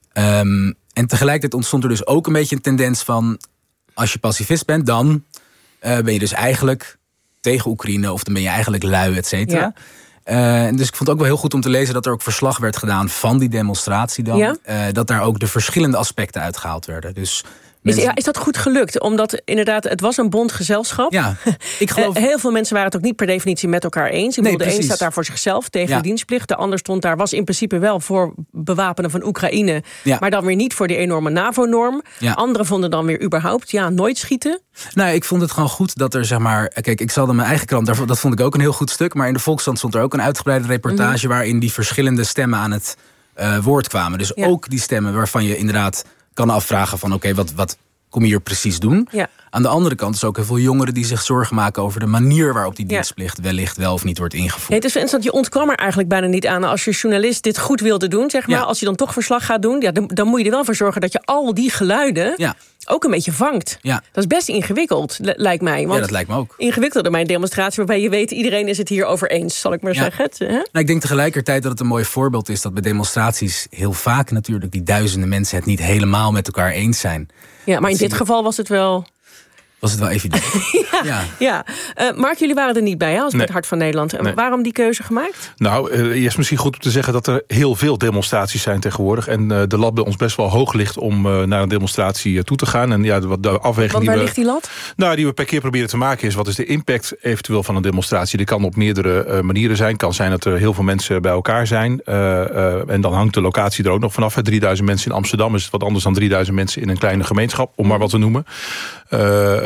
Um, en tegelijkertijd ontstond er dus ook een beetje een tendens van, als je pacifist bent, dan Uh, ben je dus eigenlijk tegen Oekraïne, of dan ben je eigenlijk lui, et cetera. Ja. Uh, dus ik vond het ook wel heel goed om te lezen dat er ook verslag werd gedaan van die demonstratie dan. Ja. Uh, dat daar ook de verschillende aspecten uitgehaald werden. Dus Is, ja, is dat goed gelukt? Omdat inderdaad, het was een bondgezelschap. Ja, ik geloof... Heel veel mensen waren het ook niet per definitie met elkaar eens. Ik nee, bedoel, de een staat daar voor zichzelf tegen ja. de dienstplicht. De ander stond daar, was in principe wel voor bewapenen van Oekraïne. Ja. Maar dan weer niet voor die enorme NAVO-norm. Ja. Anderen vonden dan weer überhaupt, ja, nooit schieten. Nou, ik vond het gewoon goed dat er, zeg maar, kijk, ik zal in mijn eigen krant, dat vond ik ook een heel goed stuk. Maar in de Volkskrant stond er ook een uitgebreide reportage mm-hmm. waarin die verschillende stemmen aan het uh, woord kwamen. Dus ja. ook die stemmen waarvan je inderdaad kan afvragen van, oké, okay, wat, wat kom je hier precies doen? Ja. Aan de andere kant is ook heel veel jongeren die zich zorgen maken over de manier waarop die dienstplicht ja. wellicht wel of niet wordt ingevoerd. Nee, het is interessant, je ontkwam er eigenlijk bijna niet aan als je journalist dit goed wilde doen, zeg maar. Ja. Als je dan toch verslag gaat doen, ja, dan, dan moet je er wel voor zorgen dat je al die geluiden ja. ook een beetje vangt. Ja. Dat is best ingewikkeld, lijkt mij. Want ja, dat lijkt me ook. Ingewikkelder bij een demonstratie waarbij je weet, iedereen is het hier over eens, zal ik maar ja. zeggen. Het, hè? Nou, ik denk tegelijkertijd dat het een mooi voorbeeld is dat bij demonstraties heel vaak natuurlijk die duizenden mensen het niet helemaal met elkaar eens zijn. Ja, maar in dit geval was het wel... Was het wel evident. ja, ja. ja. Uh, Mark, jullie waren er niet bij, hè, als nee. met Hart van Nederland. Nee. Waarom die keuze gemaakt? Nou, uh, eerst misschien goed om te zeggen dat er heel veel demonstraties zijn tegenwoordig. En uh, de lat bij ons best wel hoog ligt om uh, naar een demonstratie uh, toe te gaan. En ja, de, de afweging Want die waar we, ligt die lat? Nou, die we per keer proberen te maken is, wat is de impact eventueel van een demonstratie? Die kan op meerdere uh, manieren zijn. Het kan zijn dat er heel veel mensen bij elkaar zijn. Uh, uh, en dan hangt de locatie er ook nog vanaf. drieduizend mensen in Amsterdam is het wat anders dan drieduizend mensen in een kleine gemeenschap, om maar wat te noemen. Uh, uh,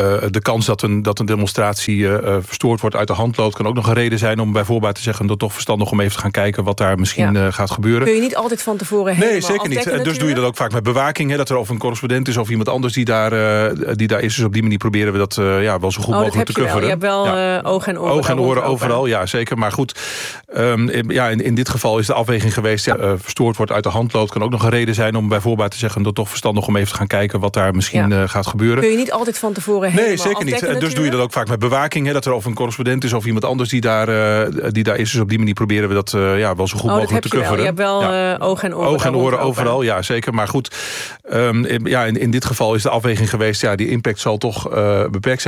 de kans dat een, dat een demonstratie uh, verstoord wordt, uit de hand loopt, kan ook nog een reden zijn om bij voorbaat te zeggen dat toch verstandig om even te gaan kijken wat daar misschien ja. uh, gaat gebeuren. Kun je niet altijd van tevoren helemaal Nee, zeker niet. En dus doe je dat ook vaak met bewaking. Hè, dat er of een correspondent is of iemand anders die daar, uh, die daar is. Dus op die manier proberen we dat uh, ja, wel zo goed oh, mogelijk te coveren. Je hebt wel ja. uh, ogen en oren. Ogen en oren overal, ja zeker. Maar goed, um, ja, in, in dit geval is de afweging geweest, ja, uh, verstoord wordt, uit de hand loopt, kan ook nog een reden zijn om bij voorbaat te zeggen dat toch verstandig om even te gaan kijken wat daar misschien ja. uh, gaat gebeuren. Kun je niet altijd van tevoren helemaal Nee, zeker niet. En dus doe je dat ook vaak met bewaking. Hè, dat er of een correspondent is of iemand anders die daar, uh, die daar is. Dus op die manier proberen we dat uh, ja, wel zo goed oh, mogelijk te coveren. Je hebt wel ja. uh, ogen en oren. Ogen en oren overal, ja zeker. Maar goed, um, ja, in, in dit geval is de afweging geweest, ja, die impact zal toch uh, beperkt zijn.